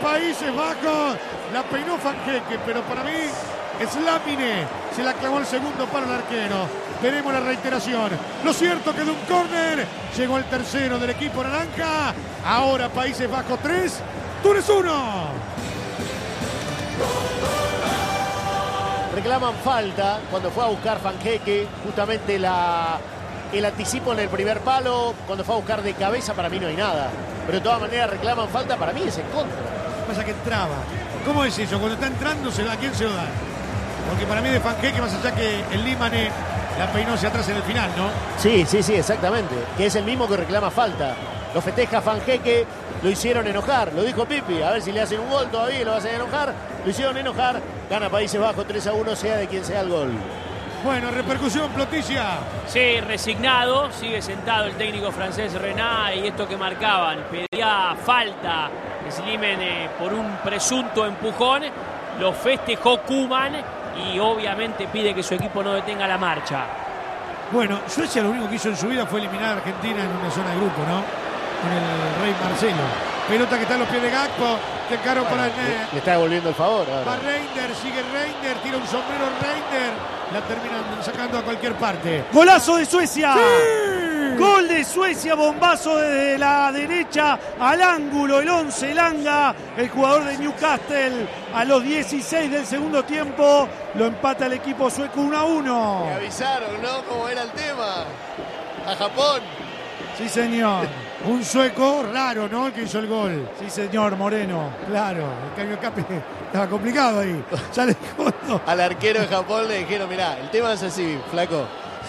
Países Bajos. La peinó Fanqueque, pero para mí Slamine se la clavó el segundo para el arquero. Veremos la reiteración. Lo cierto que de un córner llegó el tercero del equipo naranja. Ahora Países Bajos 3, Túnez 1. Reclaman falta cuando fue a buscar Fanqueque, justamente el anticipo en el primer palo. Cuando fue a buscar de cabeza, para mí no hay nada. Pero de todas maneras reclaman falta, para mí es en contra. Lo que pasa que entraba. ¿Cómo es eso? Cuando está entrando, ¿a quién se lo da? Porque para mí de Fanqueque, más allá que el Límane la peinó hacia atrás en el final, ¿no? Sí, exactamente. Que es el mismo que reclama falta. Lo festeja Fanqueque, lo hicieron enojar. Lo dijo Pipi, a ver si le hacen un gol todavía, lo va a hacer enojar. Lo hicieron enojar, gana Países Bajos 3-1, sea de quien sea el gol. Bueno, repercusión, Ploticia. Sí, resignado, sigue sentado el técnico francés Renat, y esto que marcaban, pedía falta Slimane por un presunto empujón, lo festejó Koeman y obviamente pide que su equipo no detenga la marcha. Bueno, Suecia lo único que hizo en su vida fue eliminar a Argentina en una zona de grupo, ¿no? Con el Rey Marcelo. Pelota que está en los pies de Gakpo, de caro para el... Le está devolviendo el favor. Va Reiner, sigue Reiner, tira un sombrero Reiner, la terminan sacando a cualquier parte. ¡Golazo de Suecia! ¡Sí! Gol de Suecia, bombazo desde la derecha al ángulo, el 11 Langa, el jugador de Newcastle, a los 16 del segundo tiempo, lo empata el equipo sueco 1-1. Me avisaron, ¿no? ¿Cómo era el tema? A Japón. Sí, señor. Un sueco raro, ¿no? El que hizo el gol. Sí, señor, Moreno. Claro, el cambio de escape estaba complicado ahí. Ya le dijo. Al arquero de Japón le dijeron, mirá, el tema es así, flaco.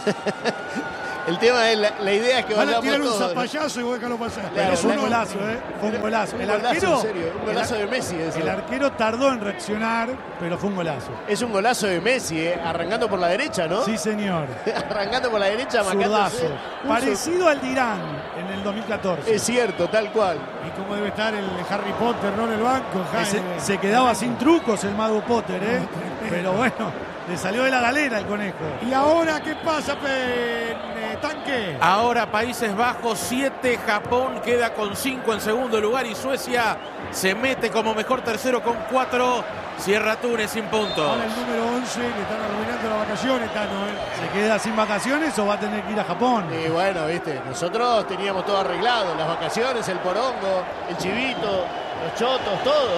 El tema es, la idea es que van a vayamos tirar un todos. zapallazo y vos déjalo pasar. Pero fue un golazo, ¿eh? Fue un golazo. Un golazo, en serio, un golazo de Messi. El arquero tardó en reaccionar, pero fue un golazo. Es un golazo de Messi, arrancando por la derecha, ¿no? Sí, señor. Arrancando por la derecha, zurdazo. Parecido al de Irán en el 2014. Es cierto, tal cual. Y cómo debe estar el Harry Potter, ¿no? En el banco. Se quedaba sin trucos el mago Potter, ¿eh? Pero bueno, le salió de la galera el conejo. ¿Y ahora qué pasa, Tanque? Ahora Países Bajos 7, Japón queda con 5 en segundo lugar y Suecia se mete como mejor tercero con 4. Cierra Túnez sin puntos. Ahora el número 11 le están arruinando las vacaciones, Tano, ¿eh? ¿Se queda sin vacaciones o va a tener que ir a Japón? Y bueno, viste, nosotros teníamos todo arreglado, las vacaciones, el porongo, el chivito, los chotos, todo,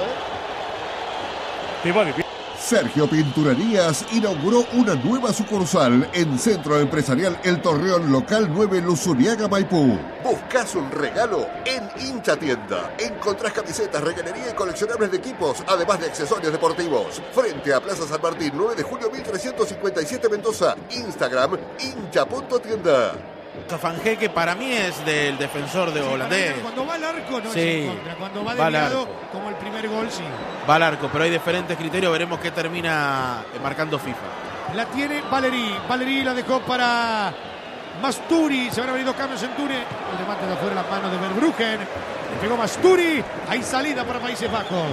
Sergio Pinturerías inauguró una nueva sucursal en Centro Empresarial El Torreón, local 9, Luzuriaga, Maipú. Buscas un regalo en Hincha Tienda. Encontrás camisetas, regalería y coleccionables de equipos, además de accesorios deportivos. Frente a Plaza San Martín, 9 de julio 1357, Mendoza. Instagram, hincha.tienda. Fanqueque para mí es del defensor de holandés. Cuando va al arco no sí, es en contra. Cuando va desviado, como el primer gol, sí. Va al arco, pero hay diferentes criterios. Veremos qué termina marcando FIFA. La tiene Valeri. Valeri la dejó para Masturi. Se van a abrir 2 cambios en Túnez. El remate de afuera, las manos de Verbruggen. Le pegó Masturi. Hay salida para Países Bajos.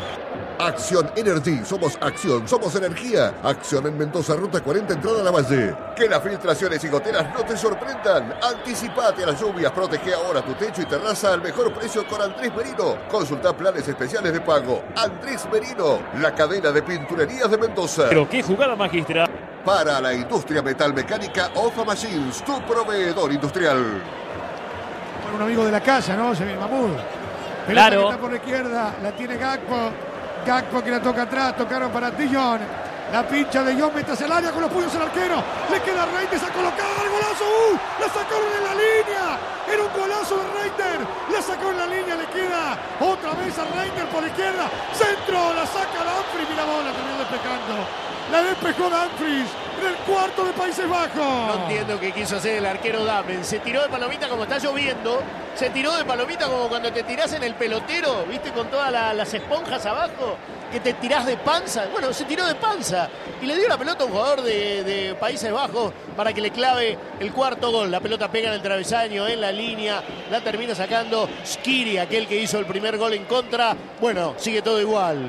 Acción Energy, somos acción, somos energía. Acción en Mendoza, ruta 40, entrada a la Valle. Que las filtraciones y goteras no te sorprendan. Anticipate a las lluvias, protege ahora tu techo y terraza al mejor precio con Andrés Merino. Consulta planes especiales de pago. Andrés Merino, la cadena de pinturerías de Mendoza. Pero qué jugada magistral. Para la industria metalmecánica, Ofa Machines, tu proveedor industrial. Bueno, un amigo de la casa, ¿no? Se viene Mahmoud. Pelota que está por la izquierda, la tiene Gakpo. Gakpo que la toca atrás, tocaron para Dillon. La pincha de Dillon, mete hacia el área con los puños el arquero. Le queda a Reinders a colocar el golazo. La sacaron en la línea. Era un golazo de Reinders. La sacaron en la línea, le queda otra vez a Reinders por la izquierda. Centro, la saca Dumfries. Mira vos, la terminó despejando. La despejó Dumfries en el cuarto de Países Bajos. No entiendo qué quiso hacer el arquero Damen. Se tiró de palomita como está lloviendo. Se tiró de palomita como cuando te tirás en el pelotero, ¿viste? Con todas las esponjas abajo, que te tirás de panza. Bueno, se tiró de panza y le dio la pelota a un jugador de Países Bajos para que le clave el cuarto gol. La pelota pega en el travesaño, en la línea, la termina sacando Skiri, aquel que hizo el primer gol en contra. Bueno, sigue todo igual.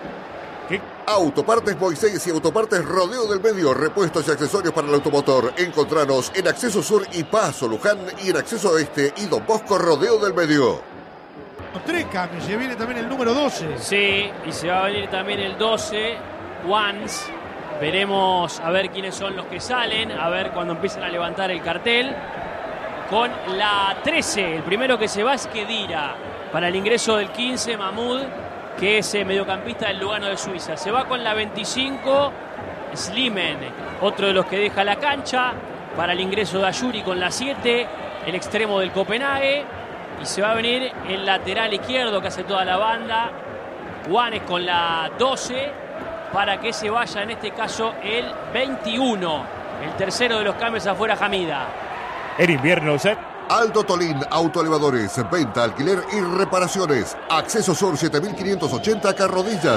Autopartes Moisés y Autopartes Rodeo del Medio, repuestos y accesorios para el automotor. Encontranos en Acceso Sur y Paso Luján y en Acceso Oeste y Don Bosco Rodeo del Medio. 3 cambios, se viene también el número 12. Sí, y se va a venir también el 12, Once. Veremos a ver quiénes son los que salen, a ver cuando empiezan a levantar el cartel. Con la 13, el primero que se va es Khedira. Para el ingreso del 15, Mahmoud, que es mediocampista del Lugano de Suiza. Se va con la 25, Slimen, otro de los que deja la cancha. Para el ingreso de Ayuri con la 7, el extremo del Copenhague. Y se va a venir el lateral izquierdo que hace toda la banda, Juanes, con la 12, para que se vaya en este caso el 21. El tercero de los cambios afuera, Hamida. En invierno, Aldo Tolín Autoelevadores, venta, alquiler y reparaciones. Acceso Sur 7580 Carrodilla,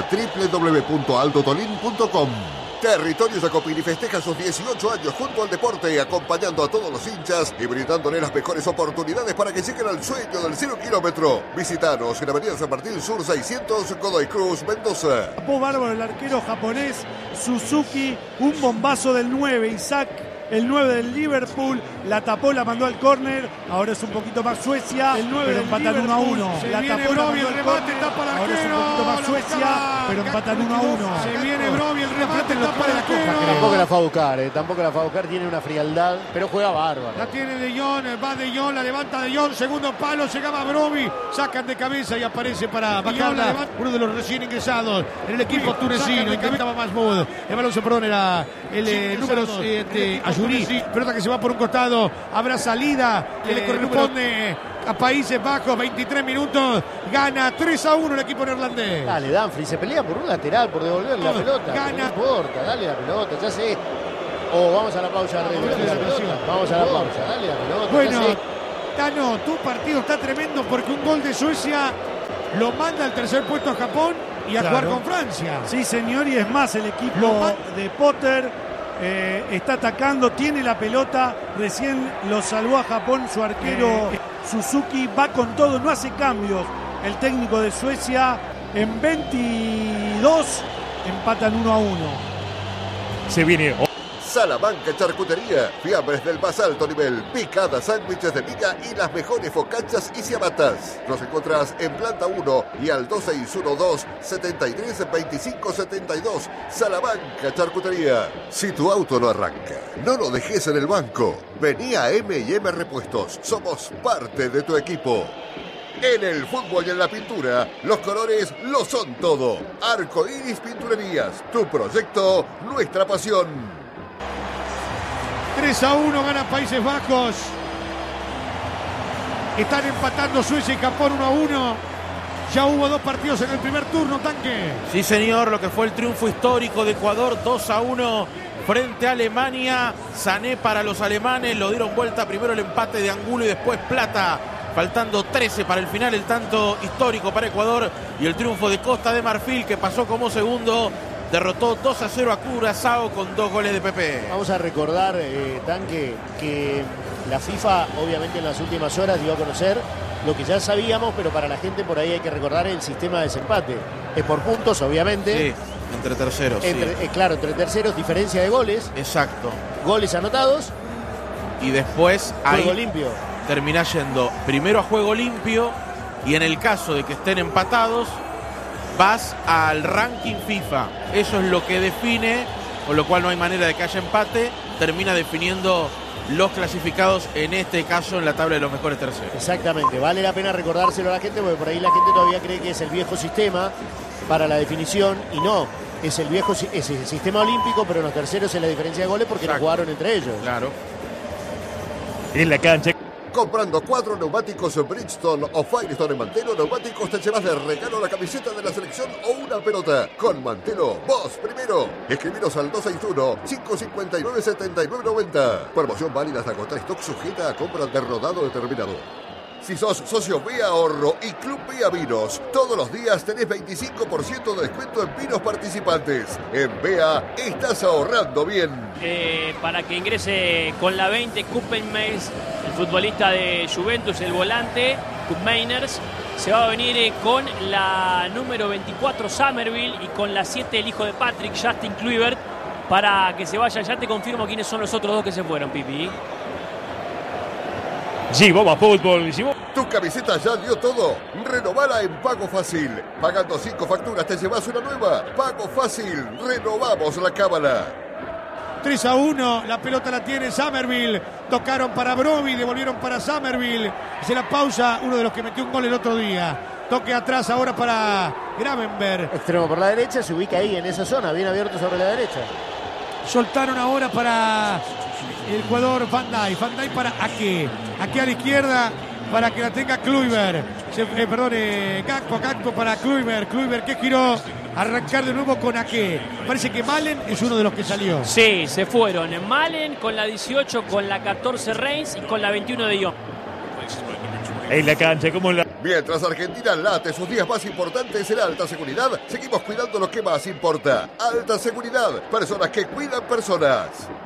www.aldotolin.com. Territorio Jacopini festeja sus 18 años junto al deporte, acompañando a todos los hinchas y brindándole las mejores oportunidades para que lleguen al sueño del 0 kilómetro. Visitanos en Avenida San Martín Sur 600, Godoy Cruz, Mendoza. Tapó bárbaro el arquero japonés Suzuki, un bombazo del 9, Isaac, el 9 del Liverpool, la tapó, la mandó al córner, ahora es un poquito más Suecia, el 9 del empatan 1-1, Se la viene tapó, la Brovi, mandó el al remate, córner, tapa el ahora es un arquero, poquito más la Suecia, buscaba, pero empatan 1-1. Se viene Brovi, el remate, tapa el arquero. Tampoco la fue a buscar, tampoco la fue a buscar, tiene una frialdad, pero juega bárbaro. La tiene De Jong, va De Jong, la levanta De Jong, segundo palo, llegaba Brovi, sacan de cabeza y aparece para bajarla. Uno de los recién ingresados en el equipo tunecino, intentaba Mahmoud. El balón se perdón, era el número 7, Ayuri. Pelota que se va por un costado, habrá salida que le corresponde a Países Bajos, 23 minutos, gana 3-1 el equipo neerlandés. Dale, Dumfries, se pelea por un lateral, por devolver la pelota. Gana. No importa, dale la pelota, ya sé. Vamos a la pausa, vamos a la pausa, dale la pelota. Bueno, Tano, tu partido está tremendo porque un gol de Suecia lo manda al tercer puesto a Japón y a jugar con Francia. Sí, señor, y es más, el equipo de Potter está atacando, tiene la pelota, recién lo salvó a Japón su arquero Suzuki, va con todo, no hace cambios. El técnico de Suecia, en 22 empatan 1-1. Se viene Salamanca Charcutería, fiambres del más alto nivel, picadas, sándwiches de miga y las mejores focachas y ciabatas. Nos encontrás en Planta 1 y al 2612-732572. Salamanca Charcutería. Si tu auto no arranca, no lo dejes en el banco. Vení a M&M Repuestos, somos parte de tu equipo. En el fútbol y en la pintura, los colores lo son todo. Arcoiris Pinturerías, tu proyecto, nuestra pasión. 3-1 gana Países Bajos. Están empatando Suecia y Japón 1-1. Ya hubo 2 partidos en el primer turno, Tanque. Sí, señor, lo que fue el triunfo histórico de Ecuador, 2-1 frente a Alemania. Sané para los alemanes, lo dieron vuelta, primero el empate de Angulo y después Plata. Faltando 13 para el final, el tanto histórico para Ecuador y el triunfo de Costa de Marfil, que pasó como segundo. Derrotó 2-0 a Curazao con 2 goles de Pepe. Vamos a recordar, Tanque, que la FIFA obviamente en las últimas horas dio a conocer lo que ya sabíamos, pero para la gente por ahí hay que recordar el sistema de desempate. Es por puntos, obviamente. Sí, entre terceros. Claro, entre terceros, diferencia de goles. Exacto. Goles anotados. Y después juego ahí limpio. Termina yendo primero a juego limpio y en el caso de que estén empatados, vas al ranking FIFA. Eso es lo que define, con lo cual no hay manera de que haya empate. Termina definiendo los clasificados, en este caso en la tabla de los mejores terceros. Exactamente, vale la pena recordárselo a la gente porque por ahí la gente todavía cree que es el viejo sistema para la definición y no, es el viejo es el sistema olímpico, pero en los terceros es la diferencia de goles porque no jugaron entre ellos. Claro. En la cancha. Comprando 4 neumáticos Bridgestone o Firestone en Mantelo Neumáticos te llevas de regalo la camiseta de la selección o una pelota. Con Mantelo, vos primero. Escribiros al 261-559-7990. Promoción válida hasta agotar stock, sujeta a compra de rodado determinado. Si sos socio Vía Ahorro y Club Vía Vinos, todos los días tenés 25% de descuento en vinos participantes. En Vea estás ahorrando bien. Para que ingrese con la 20 Koopmeiners, el futbolista de Juventus, el volante Koopmeiners, se va a venir con la número 24 Somerville y con la 7 el hijo de Patrick, Justin Kluivert, para que se vaya. Ya te confirmo quiénes son los otros 2 que se fueron, Pipi. Giboma Fútbol. ¿Tu camiseta ya dio todo? Renovala en Pago Fácil. Pagando 5 facturas te llevas una nueva. Pago Fácil. Renovamos la cábala. 3-1, la pelota la tiene Summerville. Tocaron para Broby, devolvieron para Summerville. Se la pausa uno de los que metió un gol el otro día. Toque atrás ahora para Gravenberg. Extremo por la derecha, se ubica ahí en esa zona, bien abierto sobre la derecha. Soltaron ahora para el jugador Van Dijk. Van Dijk para Ake. Ake a la izquierda para que la tenga Kluivert. Gakpo para Kluivert. Kluivert que giró. Arrancar de nuevo con Ake. Parece que Malen es uno de los que salió. Sí, se fueron. Malen con la 18, con la 14 Reins y con la 21 de Jong. En la cancha, como la... Mientras Argentina late sus días más importantes en alta seguridad, seguimos cuidando lo que más importa. Alta seguridad. Personas que cuidan personas.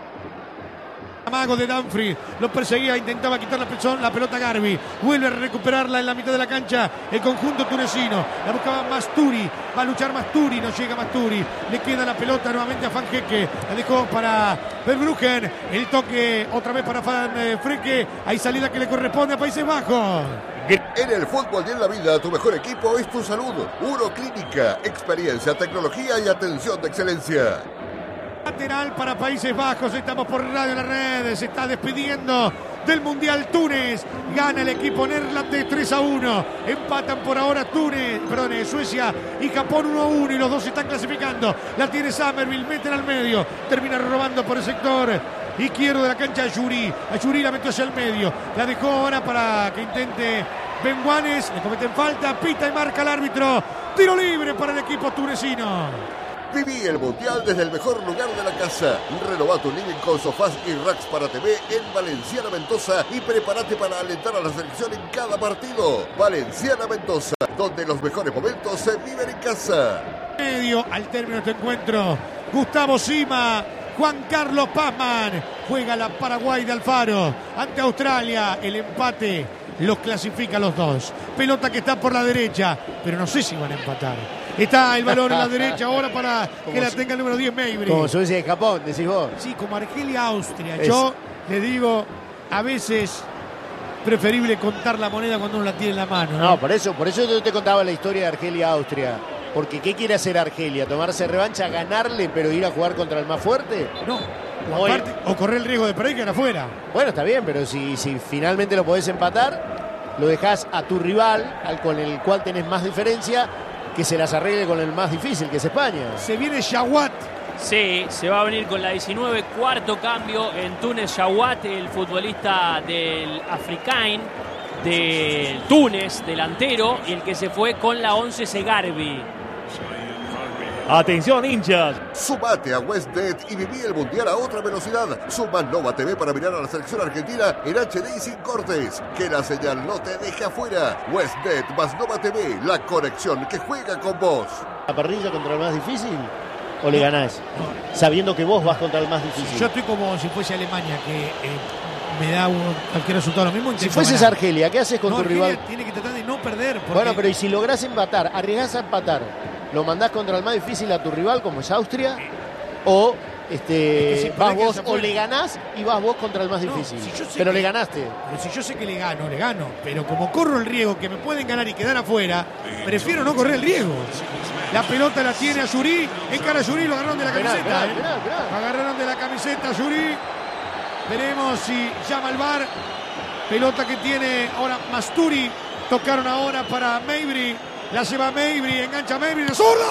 Amago de Dumfries, lo perseguía, intentaba quitar la pelota a Garbi, vuelve a recuperarla en la mitad de la cancha el conjunto tunecino, la buscaba Masturi, va a luchar Masturi, no llega Masturi, le queda la pelota nuevamente a Van Hecke, la dejó para Verbruggen, el toque otra vez para Van Freke, hay salida que le corresponde a Países Bajos. En el fútbol y en la vida, tu mejor equipo es tu salud. Uroclínica, experiencia, tecnología y atención de excelencia. Lateral para Países Bajos, estamos por Radio La Red, se está despidiendo del Mundial Túnez, gana el equipo neerlandés 3-1, empatan por ahora Suecia y Japón 1-1 y los dos se están clasificando, la tiene Summerville, meten al medio, termina robando por el sector izquierdo de la cancha a Yuri la metió hacia el medio, la dejó ahora para que intente Ben Wanes, le cometen falta, pita y marca el árbitro, tiro libre para el equipo tunecino. Viví el Mundial desde el mejor lugar de la casa. Renová tu living con sofás y racks para TV en Valenciana Mendoza y prepárate para alentar a la selección en cada partido. Valenciana Mendoza, donde los mejores momentos se viven en casa. Medio al término de este encuentro, Gustavo Sima, Juan Carlos Pazman, juega la Paraguay de Alfaro ante Australia, el empate los clasifica a los dos. Pelota que está por la derecha, pero no sé si van a empatar. Está el balón en la derecha ahora para que la tenga el número 10 Mejbri. Como Suecia y Japón, decís vos. Sí, como Argelia-Austria. Yo le digo, a veces preferible contar la moneda cuando uno la tiene en la mano. No, por eso yo te contaba la historia de Argelia-Austria. Porque ¿qué quiere hacer Argelia? ¿Tomarse revancha, ganarle, pero ir a jugar contra el más fuerte? No. O correr el riesgo de perder y quedar afuera. Bueno, está bien, pero si finalmente lo podés empatar, lo dejás a tu rival, con el cual tenés más diferencia, que se las arregle con el más difícil, que es España. Se viene Jawad. Sí, se va a venir con la 19, cuarto cambio en Túnez. Jawad, el futbolista del Africain, del Túnez, delantero, y el que se fue con la 11 Segarbi. Atención, hinchas. Sumate a WestNet y viví el Mundial a otra velocidad. Suma Nova TV para mirar a la selección argentina en HD y sin cortes. Que la señal no te deje afuera. WestNet más Nova TV, la conexión que juega con vos. ¿La parrilla contra el más difícil? ¿O le ganás? Sabiendo que vos vas contra el más difícil. Yo estoy como si fuese Alemania, que me da cualquier resultado lo mismo. Si fueses Argelia, ¿qué haces con tu rival? Tiene que tratar de no perder. Porque... Bueno, pero ¿y si lográs empatar? ¿Arriesgás a empatar? ¿Lo mandás contra el más difícil a tu rival, como es Austria? ¿O vas vos o le ganás y vas vos contra el más difícil? Pero le ganaste. Pero si yo sé que le gano. Pero como corro el riesgo que me pueden ganar y quedar afuera, prefiero no correr el riesgo. La pelota la tiene a Yuri. Encara a Yuri, lo agarraron de la camiseta. Lo agarraron de la camiseta Yuri. Veremos si llama al VAR. Pelota que tiene ahora Masturi. Tocaron ahora para Mejbri. La lleva Mejbri, engancha Mejbri, ¡de zurda!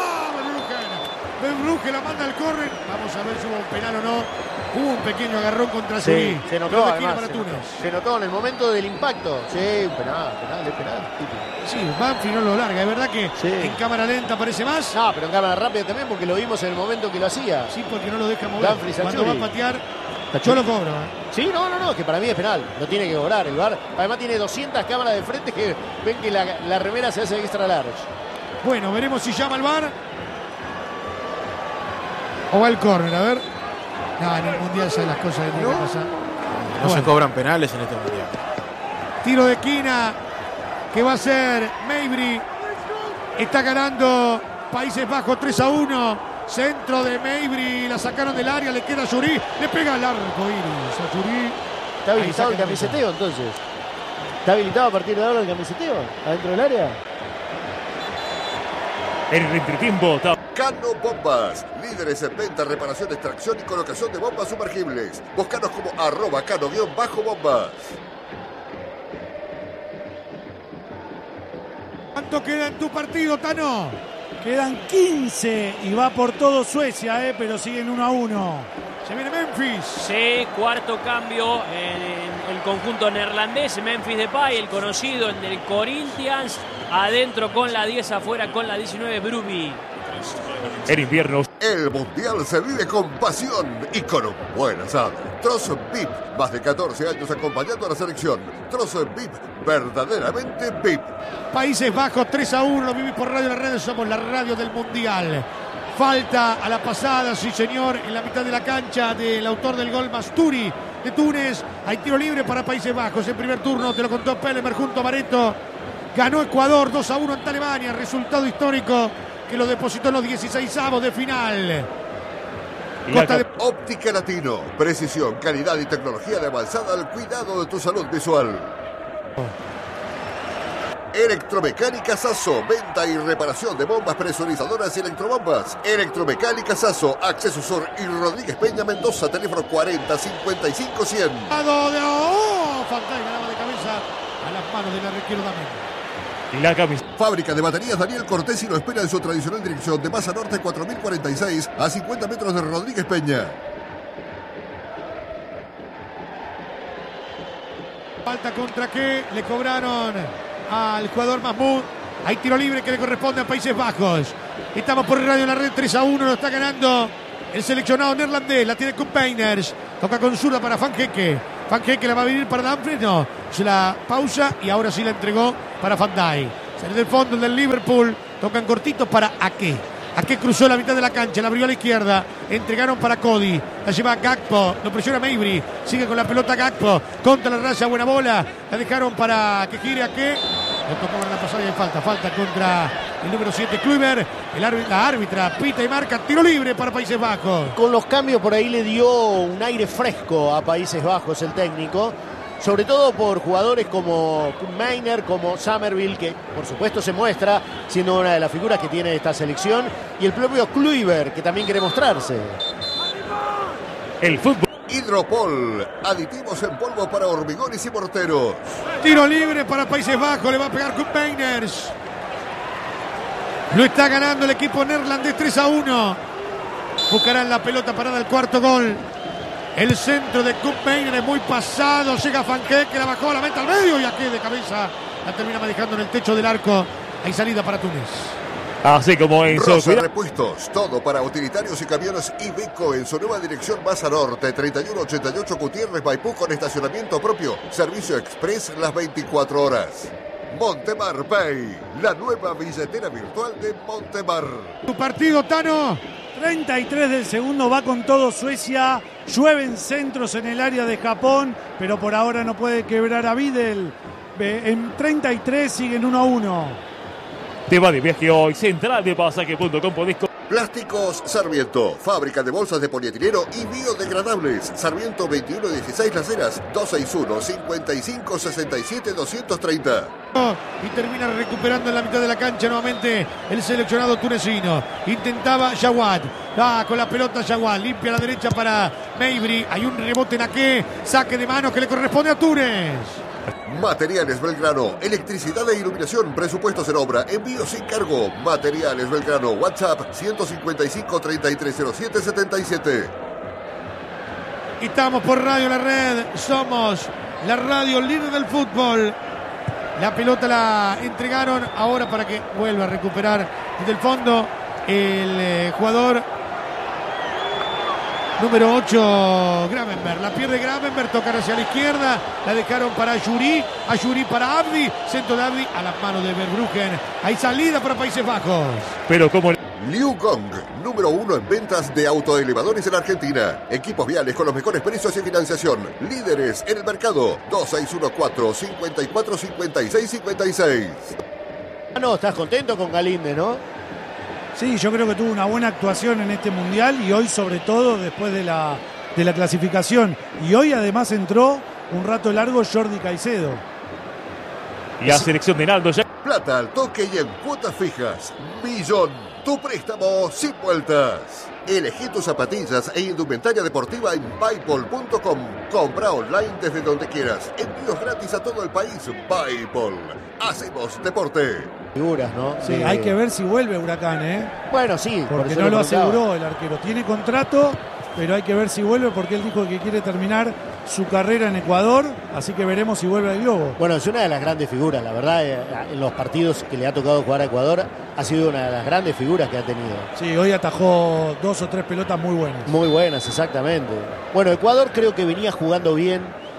Verbruggen la manda al córner. Vamos a ver si hubo un penal o no. Hubo un pequeño agarrón contra Yuri. Se notó, además, se notó en el momento del impacto. Sí, un penal. Sí, Banfi no lo larga. Es verdad que en cámara lenta parece más. No, pero en cámara rápida también, porque lo vimos en el momento que lo hacía. Sí, porque no lo deja mover. Dumfries, cuando va a patear, yo lo cobro. Sí, no, es que para mí es penal. Lo tiene que cobrar el VAR. Además tiene 200 cámaras de frente que ven que la remera se hace extra large. Bueno, veremos si llama el VAR. O va el córner, a ver. No, en el Mundial saben las cosas que tienen que pasar. No se cobran penales en este Mundial. Tiro de esquina que va a ser Mejbri. Está ganando Países Bajos 3-1. Centro de Mejbri, la sacaron del área, le queda a Yuri, le pega al arco iris a Yuri. ¿Está habilitado el camiseteo entonces? ¿Está habilitado a partir de ahora el camiseteo? ¿Adentro del área? El entretiempo está. Cano Bombas, líderes en venta, reparación, extracción y colocación de bombas sumergibles. Búscanos como @cano_bombas. ¿Cuánto queda en tu partido, Tano? Quedan 15 y va por todo Suecia, pero siguen 1-1. Se viene Memphis. Sí, cuarto cambio en el conjunto neerlandés. Memphis Depay, el conocido, el del Corinthians. Adentro con la 10, afuera con la 19, Brumi. El invierno. El Mundial se vive con pasión y con un buen asado. Trozo VIP, más de 14 años acompañando a la selección. Trozo VIP, verdaderamente VIP. Países Bajos 3-1, lo vivís por Radio La Red, somos la radio del Mundial. Falta a la pasada, sí señor, en la mitad de la cancha del autor del gol, Masturi de Túnez. Hay tiro libre para Países Bajos en primer turno, te lo contó Pelemer junto a Bareto. Ganó Ecuador 2-1 ante Alemania, resultado histórico que lo depositó en los 16avos de final. Óptica Latino, precisión, calidad y tecnología de avanzada al cuidado de tu salud visual. Electromecánica Sasso, venta y reparación de bombas presurizadoras y electrobombas. Electromecánica Sasso, Acceso Sur y Rodríguez Peña Mendoza, teléfono 40 55 100. Fantay ganaba de cabeza a las manos del arquero Damián. La camisa. Fábrica de baterías Daniel Cortés y lo espera en su tradicional dirección de Maza Norte 4046 a 50 metros de Rodríguez Peña. Falta contra que le cobraron al jugador Mahmoud. Hay tiro libre que le corresponde a Países Bajos. Estamos por Radio La Red 3-1, lo está ganando el seleccionado neerlandés. La tiene Koopmeiners. Toca con zurda para Van Hecke. Van Hecke la va a venir para Dumfries, no. Se la pausa y ahora sí la entregó para Van Dijk. Sale del fondo el del Liverpool. Tocan cortito para Ake. Ake cruzó la mitad de la cancha, la abrió a la izquierda. Entregaron para Cody. La lleva Gakpo. Lo presiona Mabry. Sigue con la pelota Gakpo. Contra la raya, buena bola. La dejaron para que gire Ake. Lo tocó en la pasada y hay falta. Falta contra el número 7, Kluivert. La árbitra pita y marca tiro libre para Países Bajos. Con los cambios por ahí le dio un aire fresco a Países Bajos el técnico. Sobre todo por jugadores como Meiner, como Summerville, que por supuesto se muestra siendo una de las figuras que tiene esta selección. Y el propio Kluivert, que también quiere mostrarse. El fútbol. Hidropol, aditivos en polvo para hormigones y morteros. Tiro libre para Países Bajos, le va a pegar Koopmeiners. Lo está ganando el equipo neerlandés 3-1. Buscarán la pelota parada al cuarto gol. El centro de Koopmeiners muy pasado. Llega Van Hecke, la bajó, la mete al medio y aquí de cabeza la termina manejando en el techo del arco. Hay salida para Túnez. Así como en Rosa Repuestos, todo para utilitarios y camiones Iveco en su nueva dirección Maza Norte, 3188 Gutiérrez Maipú con estacionamiento propio, servicio express las 24 horas. Montemar Pay, la nueva billetera virtual de Montemar. Tu partido, Tano. 33 del segundo, va con todo Suecia. Llueven centros en el área de Japón, pero por ahora no puede quebrar a Videl. En 33 siguen 1-1. Te va de viaje hoy, central de pasaje.com. Podés. Plásticos Sarmiento, fábrica de bolsas de polietileno y biodegradables. Sarmiento 2116 Las Heras, 261 55 67 230. Y termina recuperando en la mitad de la cancha nuevamente el seleccionado tunecino. Intentaba Jawad. Con la pelota Jawad. Limpia a la derecha para Mabry. Hay un rebote en Ake. Saque de mano que le corresponde a Túnez. Materiales Belgrano, electricidad e iluminación, presupuestos en obra, envío sin cargo. Materiales Belgrano, WhatsApp 155 3307 77. Estamos por Radio La Red, somos la radio líder del fútbol. La pelota la entregaron ahora para que vuelva a recuperar desde el fondo el jugador número 8, Gravenberg. La pierde Gravenberg, tocar hacia la izquierda. La dejaron para Ayuri. Ayuri para Abdi. Centro de Abdi a las manos de Verbruggen. Hay salida para Países Bajos. Pero como Liu Gong, número 1 en ventas de autoelevadores en Argentina. Equipos viales con los mejores precios y financiación. Líderes en el mercado. 2614 54 56 56. No, estás contento con Galíndez, ¿no? Sí, yo creo que tuvo una buena actuación en este Mundial y hoy sobre todo después de la clasificación. Y hoy además entró un rato largo Jordi Caicedo. Y a selección de Naldo ya. Plata al toque y en cuotas fijas. Millón, tu préstamo sin vueltas. Elegí tus zapatillas e indumentaria deportiva en Paypal.com. Compra online desde donde quieras. Envíos gratis a todo el país. Paypal. Hacemos deporte. Figuras, ¿no? Sí, hay que ver si vuelve Huracán, ¿eh? Bueno, sí. Porque no lo aseguró el arquero. Tiene contrato, pero hay que ver si vuelve porque él dijo que quiere terminar su carrera en Ecuador, así que veremos si vuelve al Globo. Bueno, es una de las grandes figuras, la verdad, en los partidos que le ha tocado jugar a Ecuador, ha sido una de las grandes figuras que ha tenido. Sí, hoy atajó 2 o 3 pelotas muy buenas. Muy buenas, exactamente. Bueno, Ecuador creo que venía jugando bien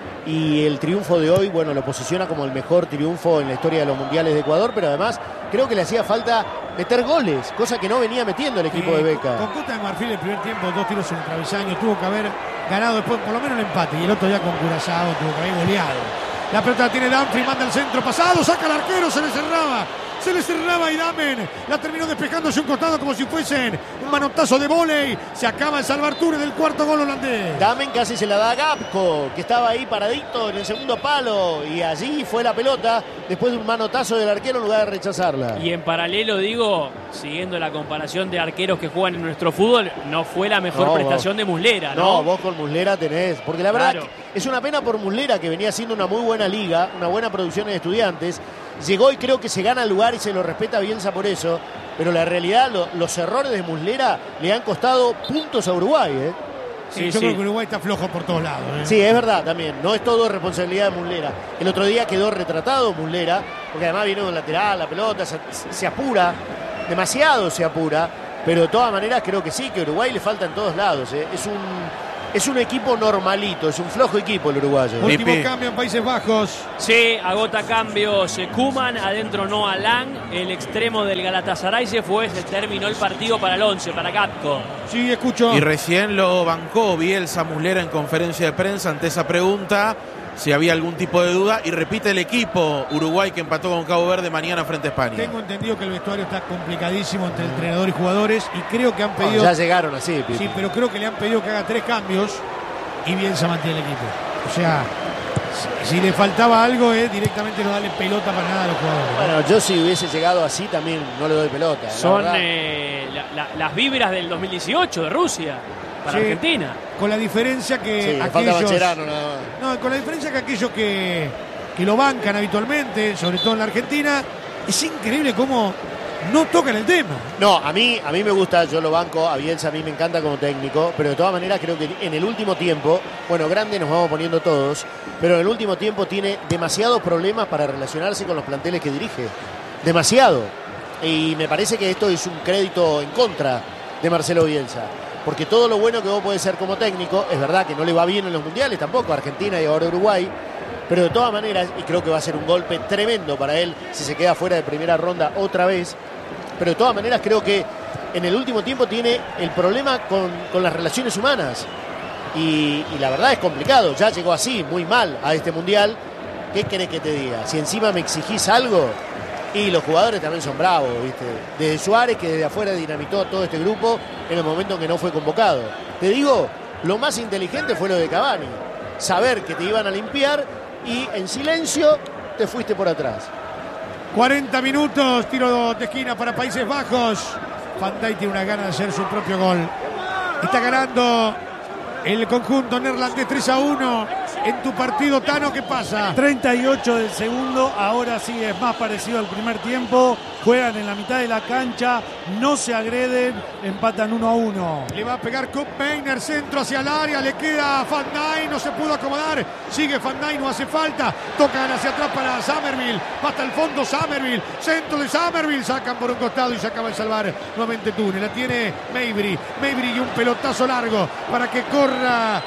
y el triunfo de hoy, bueno, lo posiciona como el mejor triunfo en la historia de los mundiales de Ecuador, pero además creo que le hacía falta meter goles, cosa que no venía metiendo el equipo de Beca. Con Costa de Marfil el primer tiempo, 2 tiros en el travesaño, tuvo que haber ganado después por lo menos el empate, y el otro día con Curazao tuvo que haber goleado. La pelota la tiene Dumfries, manda el centro pasado, saca al arquero, se le cerraba y Damen la terminó despejándose un costado como si fuesen un manotazo de vóley. Se acaba de salvar Ture del cuarto gol holandés. Damen casi se la da a Gapco, que estaba ahí paradito en el segundo palo, y allí fue la pelota después de un manotazo del arquero en lugar de rechazarla. Y en paralelo, digo, siguiendo la comparación de arqueros que juegan en nuestro fútbol, no fue la mejor prestación de Muslera, ¿no? No, vos con Muslera tenés, porque la verdad es una pena por Muslera, que venía haciendo una muy buena liga, una buena producción en Estudiantes. Llegó y creo que se gana el lugar y se lo respeta Bielsa por eso, pero la realidad, los errores de Muslera le han costado puntos a Uruguay, ¿eh? Sí, yo creo que Uruguay está flojo por todos lados, ¿eh? Sí, es verdad también, no es todo responsabilidad de Muslera. El otro día quedó retratado Muslera, porque además viene un lateral, la pelota se apura, demasiado se apura, pero de todas maneras creo que sí, que a Uruguay le falta en todos lados, ¿eh? Es un equipo normalito, es un flojo equipo el uruguayo. Último cambio en Países Bajos. Sí, agota cambios Koeman, adentro Noah Lang, el extremo del Galatasaray se fue, se terminó el partido para el 11, para Gapco. Sí, escucho. Y recién lo bancó Bielsa Muslera en conferencia de prensa ante esa pregunta, si había algún tipo de duda, y repite el equipo Uruguay que empató con Cabo Verde mañana frente a España. Tengo entendido que el vestuario está complicadísimo entre entrenador y jugadores, y creo que han pedido... ya llegaron así, Pipi. Sí, pero creo que le han pedido que haga 3 cambios y Bielsa mantiene el equipo. O sea, si le faltaba algo, directamente no darle pelota para nada a los jugadores. Bueno, yo si hubiese llegado así también no le doy pelota. Son las vibras del 2018 de Rusia para Argentina. Con la diferencia que aquellos... Bacherano, nada más. No, con la diferencia que aquellos que lo bancan habitualmente, sobre todo en la Argentina, es increíble cómo no tocan el tema. No, a mí me gusta, yo lo banco, a Bielsa a mí me encanta como técnico, pero de todas maneras creo que en el último tiempo, bueno, grande nos vamos poniendo todos, pero en el último tiempo tiene demasiados problemas para relacionarse con los planteles que dirige. Demasiado. Y me parece que esto es un crédito en contra de Marcelo Bielsa. Porque todo lo bueno que vos podés ser como técnico, es verdad que no le va bien en los mundiales tampoco, Argentina y ahora Uruguay, pero de todas maneras, y creo que va a ser un golpe tremendo para él si se queda fuera de primera ronda otra vez, pero de todas maneras creo que en el último tiempo tiene el problema con las relaciones humanas. Y la verdad es complicado, ya llegó así, muy mal a este mundial. ¿Qué querés que te diga? Si encima me exigís algo... Y los jugadores también son bravos, ¿viste? Desde Suárez, que desde afuera dinamitó a todo este grupo en el momento en que no fue convocado. Te digo, lo más inteligente fue lo de Cavani. Saber que te iban a limpiar y en silencio te fuiste por atrás. 40 minutos, tiro de esquina para Países Bajos. Van Dijk tiene una gana de hacer su propio gol. Está ganando el conjunto neerlandés 3-1. En tu partido, Tano, ¿qué pasa? 38 del segundo, ahora sí es más parecido al primer tiempo. Juegan en la mitad de la cancha, no se agreden, empatan 1-1. Le va a pegar Koop Meiners, centro hacia el área, le queda a Van Dijk, no se pudo acomodar. Sigue Van Dijk, no hace falta. Tocan hacia atrás para Summerville, va hasta el fondo Summerville, centro de Summerville, sacan por un costado y se acaba de salvar nuevamente Túnez. La tiene Mejbri y un pelotazo largo para que corra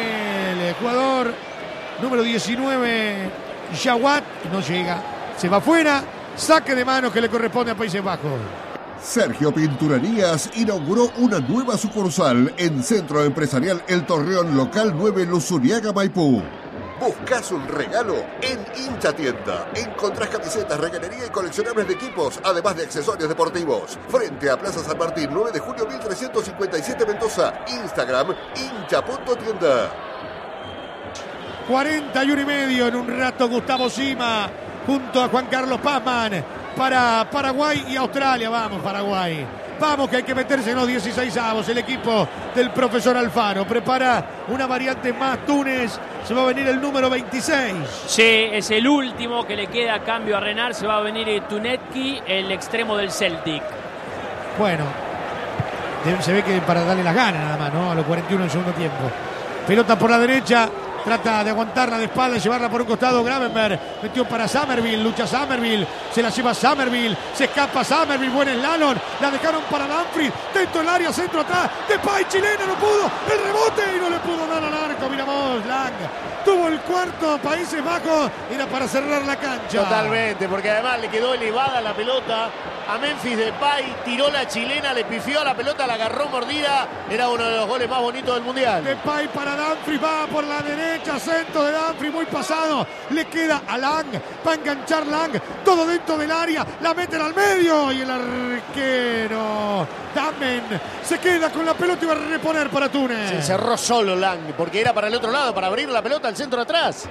el jugador número 19, Jawad, no llega, se va afuera, saque de mano que le corresponde a Países Bajos. Sergio Pinturerías inauguró una nueva sucursal en Centro Empresarial El Torreón, local 9, Luzuriaga, Maipú. ¿Buscas un regalo? En Hincha Tienda encontrás camisetas, reguerería y coleccionables de equipos, además de accesorios deportivos. Frente a Plaza San Martín, 9 de julio 1357 Mendoza. Instagram, hincha.tienda. 41 y medio. En un rato Gustavo Sima junto a Juan Carlos Pazman para Paraguay y Australia. Vamos, Paraguay. Vamos, que hay que meterse en los 16avos. El equipo del profesor Alfaro prepara una variante más. Túnez, se va a venir el número 26. Sí, es el último que le queda a cambio a Renard. Se va a venir Tunetki, el extremo del Celtic. Bueno, se ve que para darle las ganas nada más, ¿no? A los 41 del segundo tiempo. Pelota por la derecha. Trata de aguantarla de espalda y llevarla por un costado. Gravenberg metió para Summerville. Lucha Summerville. Se la lleva Summerville. Se escapa Summerville. Buen slalom. La dejaron para Dumfries. Dentro del área. Centro atrás. Depay, chilena. No pudo. El rebote. Y no le pudo dar al arco. Miramos. Lang tuvo el cuarto. Países Bajos. Era para cerrar la cancha. Totalmente. Porque además le quedó elevada la pelota a Memphis Depay. Tiró la chilena. Le pifió a la pelota. La agarró mordida. Era uno de los goles más bonitos del mundial. Depay para Dumfries. Va por la derecha. Centro de Dumfries, muy pasado. Le queda a Lang. Va a enganchar Lang. Todo dentro del área. La meten al medio. Y el arquero Damen se queda con la pelota y va a reponer para Túnez. Se cerró solo Lang. Porque era para el otro lado. Para abrir la pelota al centro de atrás.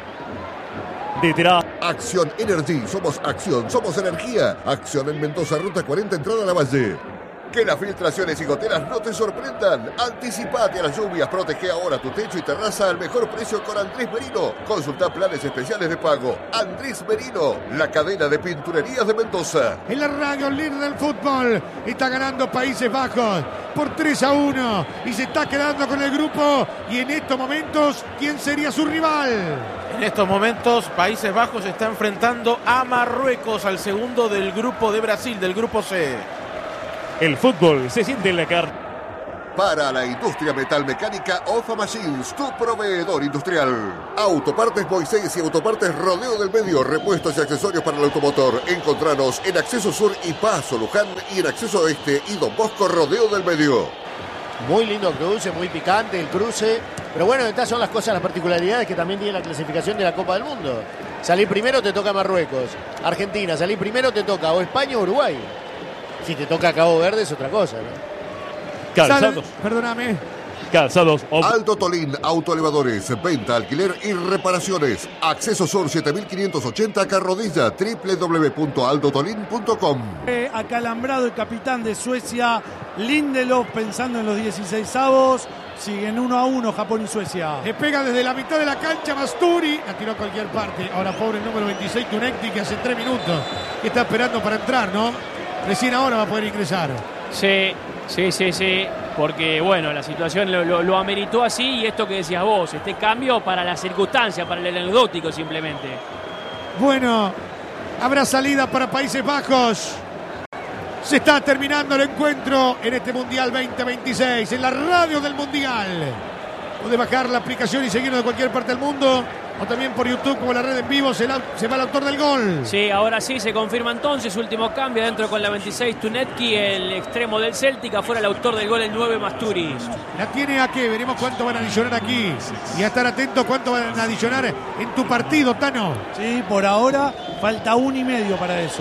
Acción Energy. Somos acción. Somos energía. Acción en Mendoza. Ruta 40. Entrada a la Valle. Que las filtraciones y goteras no te sorprendan. Anticipate a las lluvias. Protege ahora tu techo y terraza al mejor precio con Andrés Merino. Consulta planes especiales de pago. Andrés Merino, la cadena de pinturerías de Mendoza. En la radio líder del fútbol está ganando Países Bajos por 3-1 y se está quedando con el grupo. Y en estos momentos, ¿quién sería su rival? En estos momentos, Países Bajos está enfrentando a Marruecos, al segundo del grupo de Brasil, del grupo C. El fútbol se siente en la carne. Para la industria metalmecánica, OFA Machines, tu proveedor industrial. Autopartes Moisés y Autopartes Rodeo del Medio, repuestos y accesorios para el automotor. Encontranos en Acceso Sur y Paso Luján y en Acceso Oeste y Don Bosco Rodeo del Medio. Muy lindo cruce, muy picante el cruce. Pero bueno, estas son las cosas, las particularidades que también tiene la clasificación de la Copa del Mundo. Salir primero te toca Marruecos. Argentina, salir primero te toca o España o Uruguay. Si te toca Cabo Verde es otra cosa, ¿no? Calzados. Perdóname. Calzados. Aldo Tolín, autoelevadores, venta, alquiler y reparaciones. Acceso Sur 7580 Carrodilla, www.aldotolin.com. Acalambrado el capitán de Suecia, Lindelof, pensando en los 16avos. Siguen 1-1 Japón y Suecia. Le pega desde la mitad de la cancha Basturi. La tiró a cualquier parte. Ahora pobre el número 26 Tunekti, que hace 3 minutos que está esperando para entrar, ¿no? Recién ahora va a poder ingresar. Sí. Porque, bueno, la situación lo ameritó así. Y esto que decías vos, este cambio para la circunstancia, para el anecdótico simplemente. Bueno, habrá salida para Países Bajos. Se está terminando el encuentro en este Mundial 2026, en la radio del Mundial. Puede bajar la aplicación y seguirnos de cualquier parte del mundo. O también por YouTube, como la red en vivo, se va el autor del gol. Sí, ahora sí, se confirma entonces. Último cambio, adentro con la 26 Tunetki, el extremo del Celtic. Afuera el autor del gol, el 9 Masturi. La tiene a qué, veremos cuánto van a adicionar aquí. Y a estar atentos cuánto van a adicionar en tu partido, Tano. Sí, por ahora falta 1 y medio para eso.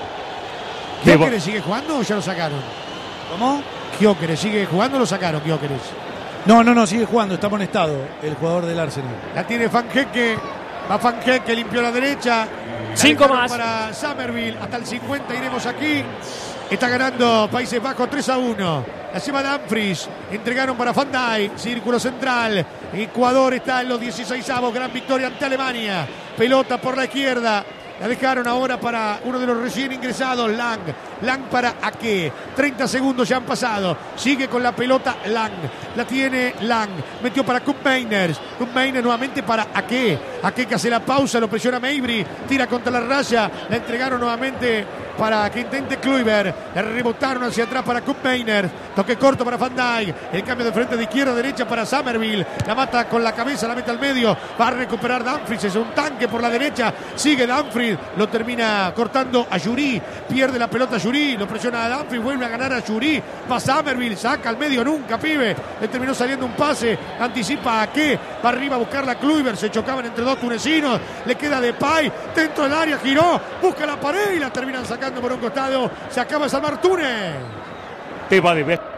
¿Gyökeres sigue jugando o ya lo sacaron? ¿Cómo? ¿Gyökeres sigue jugando o lo sacaron, Gyökeres? No, sigue jugando, está amonestado el jugador del Arsenal. La tiene Van Hecke, va Van Hecke, limpió la derecha. 5 más. Para Summerville, hasta el 50 iremos aquí. Está ganando Países Bajos 3-1. La lleva Dumfries, entregaron para Van Dijk, círculo central. Ecuador está en los 16avos, gran victoria ante Alemania. Pelota por la izquierda. La dejaron ahora para uno de los recién ingresados, Lang. Lang para Ake. 30 segundos ya han pasado. Sigue con la pelota Lang. La tiene Lang. Metió para Koopmeiners. Koopmeiners nuevamente para Ake. Ake que hace la pausa, lo presiona Mabry. Tira contra la raya. La entregaron nuevamente para que intente Kluivert. La rebotaron hacia atrás para Koopmeiners. Toque corto para Van Dijk. El cambio de frente de izquierda a derecha para Summerville. La mata con la cabeza, la mete al medio. Va a recuperar Dumfries. Es un tanque por la derecha. Sigue Dumfries. Lo termina cortando a Yuri. Pierde la pelota a Yuri. Lo presiona a Dumfries. Vuelve a ganar a Yuri. Va Summerville. Saca al medio. Nunca, pibe. Le terminó saliendo un pase. Anticipa a qué. Va arriba a buscar la Kluivert. Se chocaban entre dos tunecinos. Le queda Depay. Dentro del área. Giró. Busca la pared y la terminan sacando por un costado. Se acaba de salvar Túnez. Te va de ver.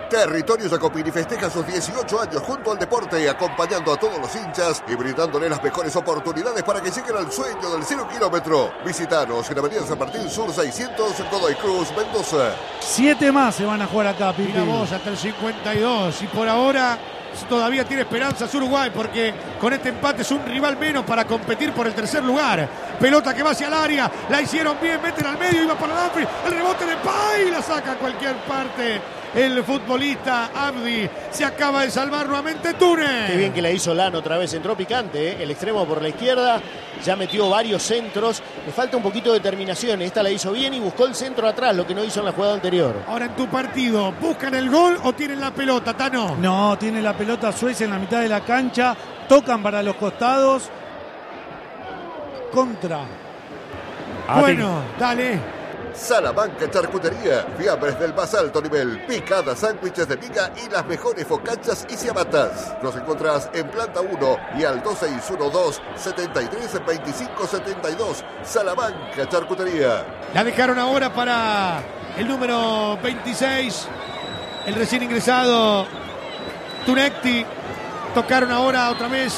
Territorio Jacopini festeja sus 18 años junto al deporte, acompañando a todos los hinchas y brindándole las mejores oportunidades para que lleguen al sueño del 0 kilómetro. Visitanos en Avenida San Martín Sur 600, Godoy Cruz, Mendoza. 7 más se van a jugar acá, Pipi. Mira vos, hasta el 52. Y por ahora todavía tiene esperanzas Uruguay, porque con este empate es un rival menos para competir por el tercer lugar. Pelota que va hacia el área, la hicieron bien, meten al medio, iba para Danfri, el rebote de Pay, la saca a cualquier parte. El futbolista Abdi se acaba de salvar nuevamente Túnez. Qué bien que la hizo Lano otra vez, entró picante, ¿eh? El extremo por la izquierda, ya metió varios centros, le falta un poquito de terminación, esta la hizo bien y buscó el centro atrás, lo que no hizo en la jugada anterior. Ahora en tu partido, ¿buscan el gol o tienen la pelota, Tano? No, tiene la pelota Suecia en la mitad de la cancha, tocan para los costados. Contra. Bueno, dale. Salamanca Charcutería, fiambres del más alto nivel, picadas, sándwiches de miga y las mejores focachas y ciabatas. Nos encontrás en planta 1 y al 2612-732572. Salamanca Charcutería. La dejaron ahora para el número 26, el recién ingresado Tunecti. Tocaron ahora otra vez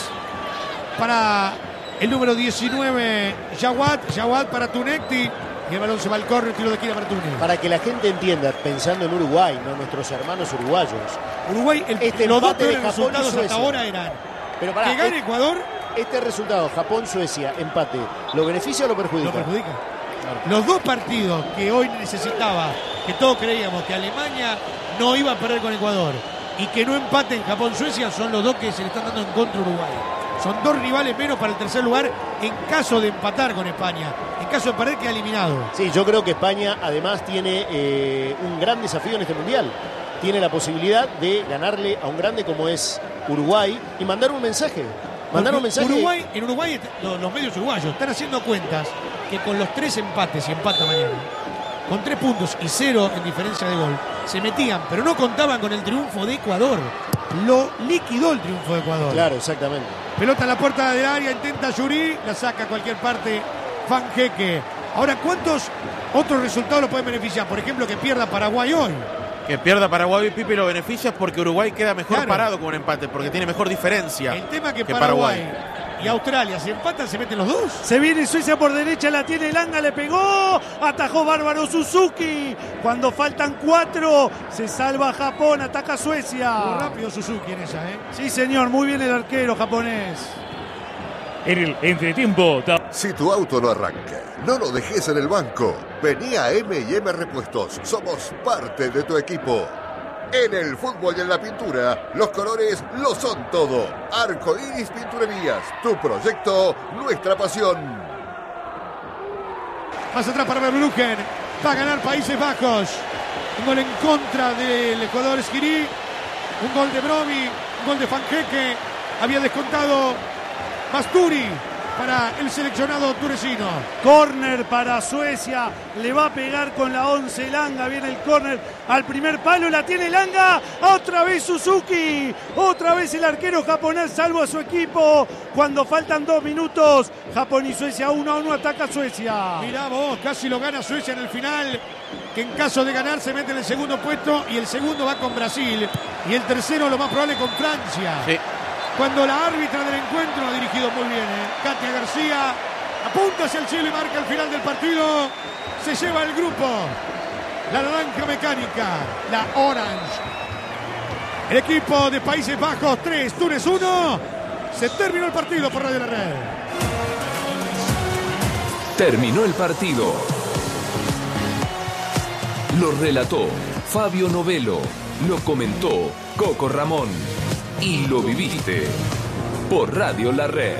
para el número 19, Jawad para Tunecti. Y el balón se va al córner, tiro de esquina para Túnez. Para que la gente entienda, pensando en Uruguay, no nuestros hermanos uruguayos. Uruguay, los dos peores resultados hasta ahora eran pero que gane Ecuador. Este resultado, Japón-Suecia, empate, ¿lo beneficia o lo perjudica? Lo perjudica. Claro. Los dos partidos que hoy necesitaba, que todos creíamos que Alemania no iba a perder con Ecuador y que no empaten Japón-Suecia, son los dos que se le están dando en contra a Uruguay. Son dos rivales menos para el tercer lugar en caso de empatar con España. En caso de perder, queda eliminado. Sí, yo creo que España además tiene un gran desafío en este Mundial. Tiene la posibilidad de ganarle a un grande como es Uruguay y mandar un mensaje. Uruguay, en Uruguay, los medios uruguayos están haciendo cuentas que con los 3 empates y empata mañana, con 3 puntos y 0 en diferencia de gol, se metían, pero no contaban con el triunfo de Ecuador. Lo liquidó el triunfo de Ecuador. Claro, exactamente. Pelota en la puerta del área, intenta Yuri, la saca a cualquier parte Fanjeque. Ahora, ¿cuántos otros resultados lo pueden beneficiar? Por ejemplo, que pierda Paraguay hoy. Que pierda Paraguay y Pipi lo beneficia porque Uruguay queda mejor parado con un empate, porque tiene mejor diferencia. El tema que Paraguay y Australia se empatan, se meten los dos. Se viene Suecia por derecha, la tiene Langa, le pegó, atajó bárbaro Suzuki. Cuando faltan 4, se salva Japón, ataca Suecia. Muy rápido Suzuki en esa, ¿eh? Sí, señor, muy bien el arquero japonés. En el entretiempo. Si tu auto no arranca, no lo dejes en el banco. Vení a M&M Repuestos, somos parte de tu equipo. En el fútbol y en la pintura, los colores lo son todo. Arco Iris Pinturerías, tu proyecto, nuestra pasión. Más atrás para Verbruggen, va a ganar Países Bajos. Un gol en contra del Ecuador Esquirí, un gol de Bromi, un gol de Fanjeque. Había descontado Basturi para el seleccionado tunecino. Córner para Suecia, le va a pegar con la 11 Langa, viene el córner al primer palo, la tiene Langa, otra vez Suzuki, otra vez el arquero japonés salvo a su equipo, cuando faltan 2 minutos, Japón y Suecia 1-1, ataca Suecia. Mirá vos, casi lo gana Suecia en el final, que en caso de ganar se mete en el segundo puesto y el segundo va con Brasil y el tercero lo más probable con Francia. Sí. Cuando la árbitra del encuentro ha dirigido muy bien, Katia García apunta hacia el cielo y marca el final del partido. Se lleva el grupo la naranja mecánica, la Orange. El equipo de Países Bajos 3, Túnez 1. Se terminó el partido por Radio La Red. Terminó el partido. Lo relató Fabio Novelo. Lo comentó Coco Ramón. Y lo viviste por Radio La Red.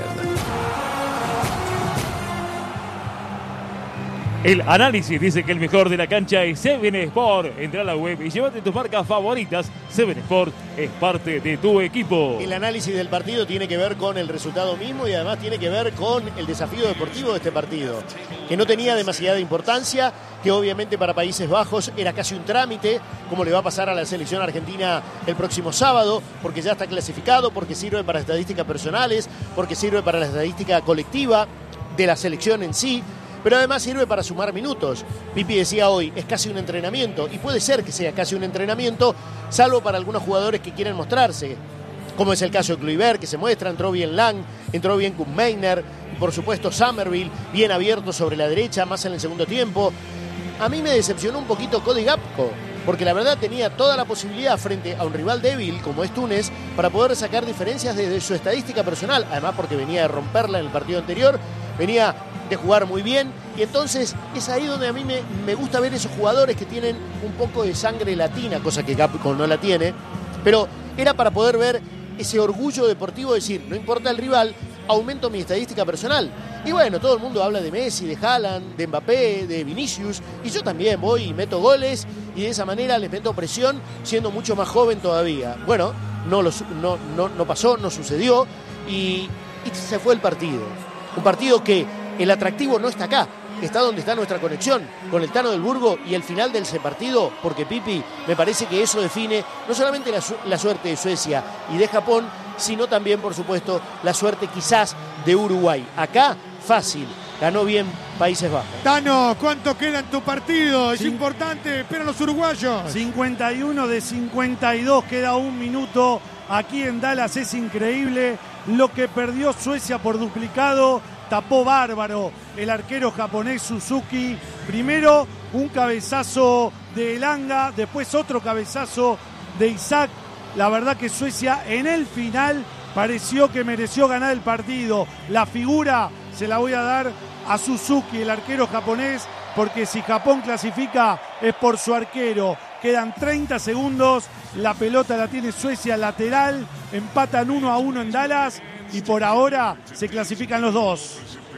El análisis dice que el mejor de la cancha es Seven Sport. Entra a la web y llévate tus marcas favoritas. Seven Sport es parte de tu equipo. El análisis del partido tiene que ver con el resultado mismo y además tiene que ver con el desafío deportivo de este partido, que no tenía demasiada importancia, que obviamente para Países Bajos era casi un trámite, como le va a pasar a la selección argentina el próximo sábado, porque ya está clasificado, porque sirve para estadísticas personales, porque sirve para la estadística colectiva de la selección en sí. pero además sirve para sumar minutos. Pipi decía hoy, es casi un entrenamiento, y puede ser que sea casi un entrenamiento, salvo para algunos jugadores que quieren mostrarse, como es el caso de Kluivert, que se muestra, entró bien Lang, entró bien Koopmeiners, por supuesto Summerville, bien abierto sobre la derecha, más en el segundo tiempo. A mí me decepcionó un poquito Cody Gakpo, porque la verdad tenía toda la posibilidad frente a un rival débil como es Túnez para poder sacar diferencias desde su estadística personal, además porque venía de romperla en el partido anterior, venía de jugar muy bien, y entonces es ahí donde a mí me gusta ver esos jugadores que tienen un poco de sangre latina, cosa que Gakpo no la tiene, pero era para poder ver ese orgullo deportivo, decir, no importa el rival, aumento mi estadística personal. Y bueno, todo el mundo habla de Messi, de Haaland, de Mbappé, de Vinicius, y yo también voy y meto goles, y de esa manera les meto presión siendo mucho más joven todavía. Bueno, no pasó, no sucedió, y se fue el partido. Un partido que el atractivo no está acá, está donde está nuestra conexión, con el Tano del Burgo y el final de ese partido, porque Pipi, me parece que eso define no solamente la suerte de Suecia y de Japón, sino también, por supuesto, la suerte quizás de Uruguay. Acá, fácil, ganó bien Países Bajos. Tano, ¿cuánto queda en tu partido? Es importante, esperan los uruguayos. 51 de 52, queda un minuto. Aquí en Dallas es increíble lo que perdió Suecia por duplicado. Tapó bárbaro el arquero japonés Suzuki. Primero un cabezazo de Elanga, después otro cabezazo de Isaac. La verdad que Suecia en el final pareció que mereció ganar el partido. La figura se la voy a dar a Suzuki, el arquero japonés, porque si Japón clasifica es por su arquero. Quedan 30 segundos, la pelota la tiene Suecia lateral, empatan 1-1 en Dallas y por ahora se clasifican los dos.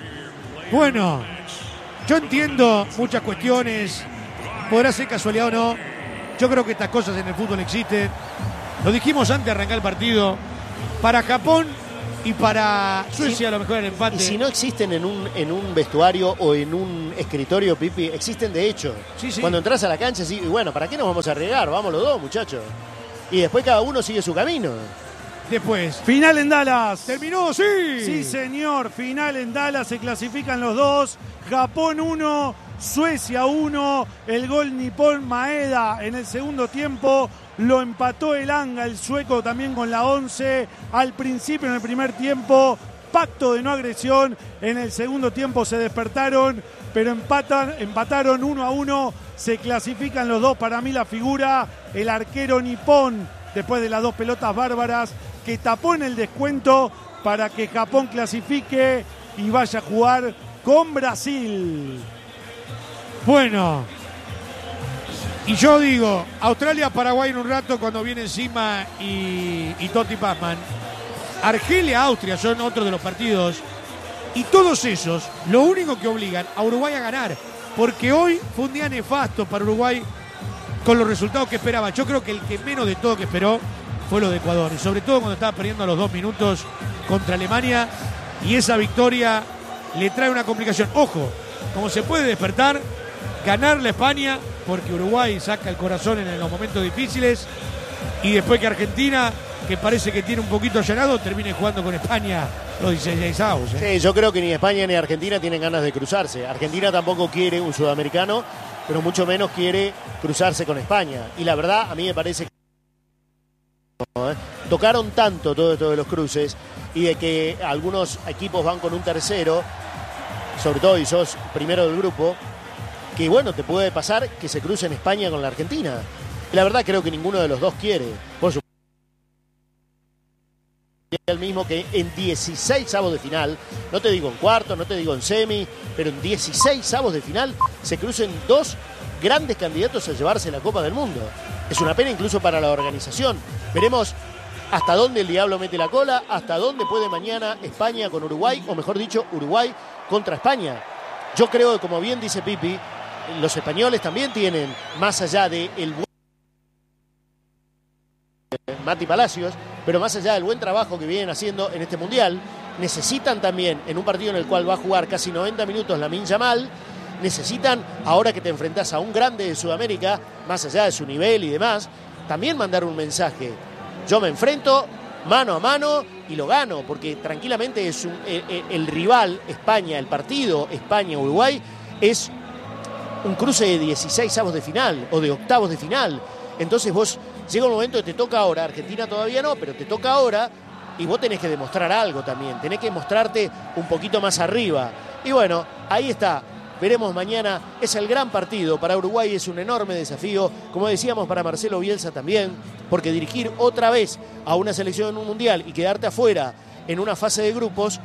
Bueno, yo entiendo muchas cuestiones, podrá ser casualidad o no, yo creo que estas cosas en el fútbol existen. Lo dijimos antes de arrancar el partido, para Japón y para Suecia a lo mejor el empate. Y si no existen en un vestuario o en un escritorio, Pipi, existen de hecho. Sí. Cuando entras a la cancha, sí, y bueno, ¿para qué nos vamos a arriesgar? Vamos los dos, muchachos. Y después cada uno sigue su camino. Después. Final en Dallas. ¿Terminó? Sí. Sí, señor. Final en Dallas. Se clasifican los dos. Japón 1, Suecia 1. El gol Nippon Maeda en el segundo tiempo. Lo empató Elanga, el sueco, también con la 11. Al principio, en el primer tiempo, pacto de no agresión. En el segundo tiempo se despertaron, pero empataron 1-1. Se clasifican los dos. Para mí la figura, el arquero nipón, después de las dos pelotas bárbaras, que tapó en el descuento para que Japón clasifique y vaya a jugar con Brasil. Bueno, y yo digo, Australia-Paraguay en un rato cuando viene encima y Totti Pazman. Argelia-Austria son otros de los partidos. Y todos esos, lo único que obligan a Uruguay a ganar. Porque hoy fue un día nefasto para Uruguay con los resultados que esperaba. Yo creo que el que menos de todo que esperó fue lo de Ecuador. Y sobre todo cuando estaba perdiendo a los 2 minutos contra Alemania. Y esa victoria le trae una complicación. Ojo, como se puede despertar, ganarle a España, porque Uruguay saca el corazón en los momentos difíciles, y después que Argentina, que parece que tiene un poquito allanado, termine jugando con España los 16avos. Sí, yo creo que ni España ni Argentina tienen ganas de cruzarse. Argentina tampoco quiere un sudamericano, pero mucho menos quiere cruzarse con España. Y la verdad, a mí me parece que tocaron tanto todo esto de los cruces y de que algunos equipos van con un tercero, sobre todo y sos primero del grupo, que bueno, te puede pasar que se cruce en España con la Argentina. Y la verdad creo que ninguno de los dos quiere. Por supuesto, el mismo que en 16avos de final, no te digo en cuartos, no te digo en semi, pero en 16avos de final se crucen dos grandes candidatos a llevarse la Copa del Mundo. Es una pena incluso para la organización. Veremos hasta dónde el diablo mete la cola, hasta dónde puede mañana España con Uruguay, o mejor dicho, Uruguay contra España. Yo creo que, como bien dice Pipi, los españoles también tienen, más allá de el buen Mati Palacios, pero más allá del buen trabajo que vienen haciendo en este Mundial, necesitan también, en un partido en el cual va a jugar casi 90 minutos Lamine Yamal, necesitan, ahora que te enfrentás a un grande de Sudamérica, más allá de su nivel y demás, también mandar un mensaje. Yo me enfrento mano a mano y lo gano, porque tranquilamente es el rival España, el partido España-Uruguay es un cruce de 16avos de final o de octavos de final. Entonces vos llega un momento que te toca ahora, Argentina todavía no, pero te toca ahora y vos tenés que demostrar algo también, tenés que mostrarte un poquito más arriba. Y bueno, ahí está. Veremos mañana, es el gran partido. Para Uruguay es un enorme desafío, como decíamos para Marcelo Bielsa también, porque dirigir otra vez a una selección en un mundial y quedarte afuera en una fase de grupos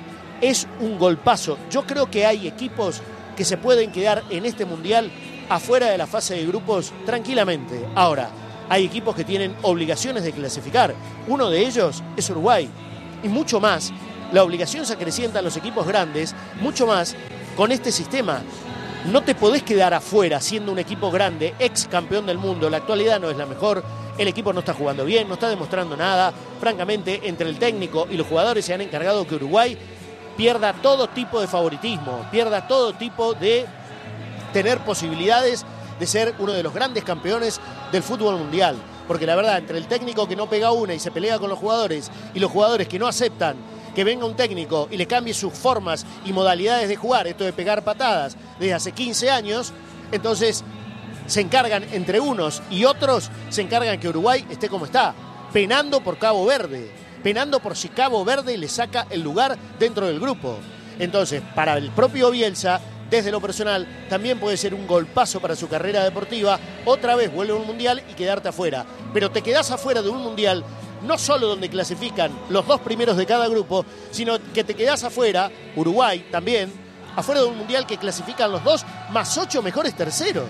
es un golpazo. Yo creo que hay equipos que se pueden quedar en este mundial afuera de la fase de grupos tranquilamente. Ahora, hay equipos que tienen obligaciones de clasificar. Uno de ellos es Uruguay. Y mucho más, la obligación se acrecienta a los equipos grandes, mucho más con este sistema. No te podés quedar afuera siendo un equipo grande, ex campeón del mundo. La actualidad no es la mejor, el equipo no está jugando bien, no está demostrando nada. Francamente, entre el técnico y los jugadores se han encargado que Uruguay pierda todo tipo de favoritismo, pierda todo tipo de tener posibilidades de ser uno de los grandes campeones del fútbol mundial. Porque la verdad, entre el técnico que no pega una y se pelea con los jugadores y los jugadores que no aceptan que venga un técnico y le cambie sus formas y modalidades de jugar, esto de pegar patadas desde hace 15 años, entonces se encargan entre unos y otros, se encargan que Uruguay esté como está, penando por Cabo Verde, penando por si Cabo Verde le saca el lugar dentro del grupo. Entonces, para el propio Bielsa, desde lo personal, también puede ser un golpazo para su carrera deportiva, otra vez vuelve a un mundial y quedarte afuera. Pero te quedás afuera de un mundial no solo donde clasifican los 2 primeros de cada grupo, sino que te quedás afuera, Uruguay también, afuera de un mundial que clasifican los 2 más 8 mejores terceros.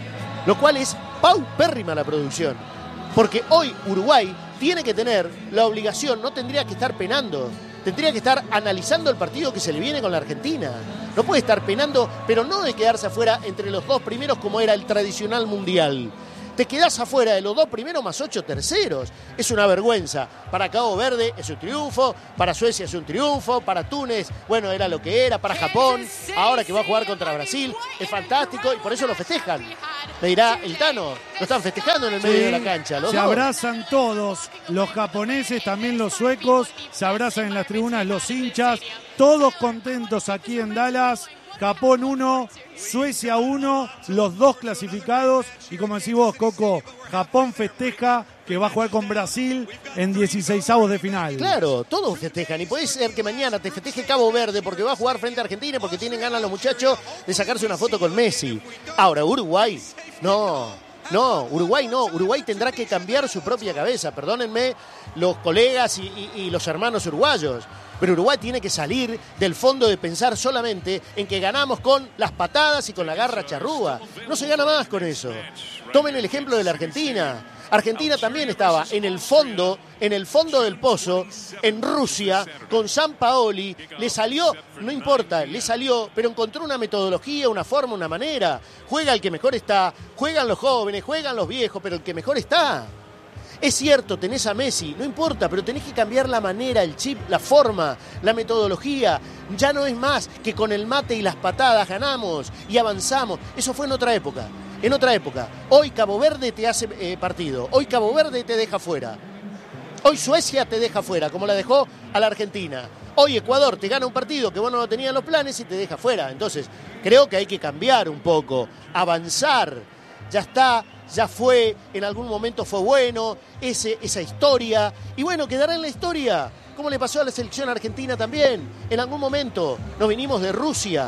Lo cual es paupérrima la producción. Porque hoy Uruguay tiene que tener la obligación, no tendría que estar penando, tendría que estar analizando el partido que se le viene con la Argentina. No puede estar penando, pero no de quedarse afuera entre los 2 primeros como era el tradicional mundial. Te quedás afuera de los 2 primeros más 8 terceros. Es una vergüenza. Para Cabo Verde es un triunfo, para Suecia es un triunfo, para Túnez, bueno, era lo que era, para Japón, ahora que va a jugar contra Brasil, es fantástico y por eso lo festejan. Le dirá el Tano, lo están festejando en el medio de la cancha. Se abrazan todos, los japoneses, también los suecos, se abrazan en las tribunas los hinchas, todos contentos aquí en Dallas. Japón 1, Suecia 1, los 2 clasificados. Y como decís vos, Coco, Japón festeja que va a jugar con Brasil en 16avos de final. Claro, todos festejan. Y puede ser que mañana te festeje Cabo Verde porque va a jugar frente a Argentina, porque tienen ganas los muchachos de sacarse una foto con Messi. Ahora, Uruguay, no, Uruguay no. Uruguay tendrá que cambiar su propia cabeza. Perdónenme los colegas y los hermanos uruguayos. Pero Uruguay tiene que salir del fondo de pensar solamente en que ganamos con las patadas y con la garra charrúa. No se gana más con eso. Tomen el ejemplo de la Argentina. Argentina también estaba en el fondo del pozo, en Rusia, con Sampaoli. Le salió, no importa, le salió, pero encontró una metodología, una forma, una manera. Juega el que mejor está, juegan los jóvenes, juegan los viejos, pero el que mejor está. Es cierto, tenés a Messi, no importa, pero tenés que cambiar la manera, el chip, la forma, la metodología. Ya no es más que con el mate y las patadas ganamos y avanzamos. Eso fue en otra época. En otra época. Hoy Cabo Verde te hace partido. Hoy Cabo Verde te deja fuera. Hoy Suecia te deja fuera, como la dejó a la Argentina. Hoy Ecuador te gana un partido que vos no lo tenías en los planes y te deja fuera. Entonces, creo que hay que cambiar un poco, avanzar. Ya está. Ya fue, en algún momento fue bueno, esa historia. Y bueno, quedará en la historia, como le pasó a la selección argentina también. En algún momento nos vinimos de Rusia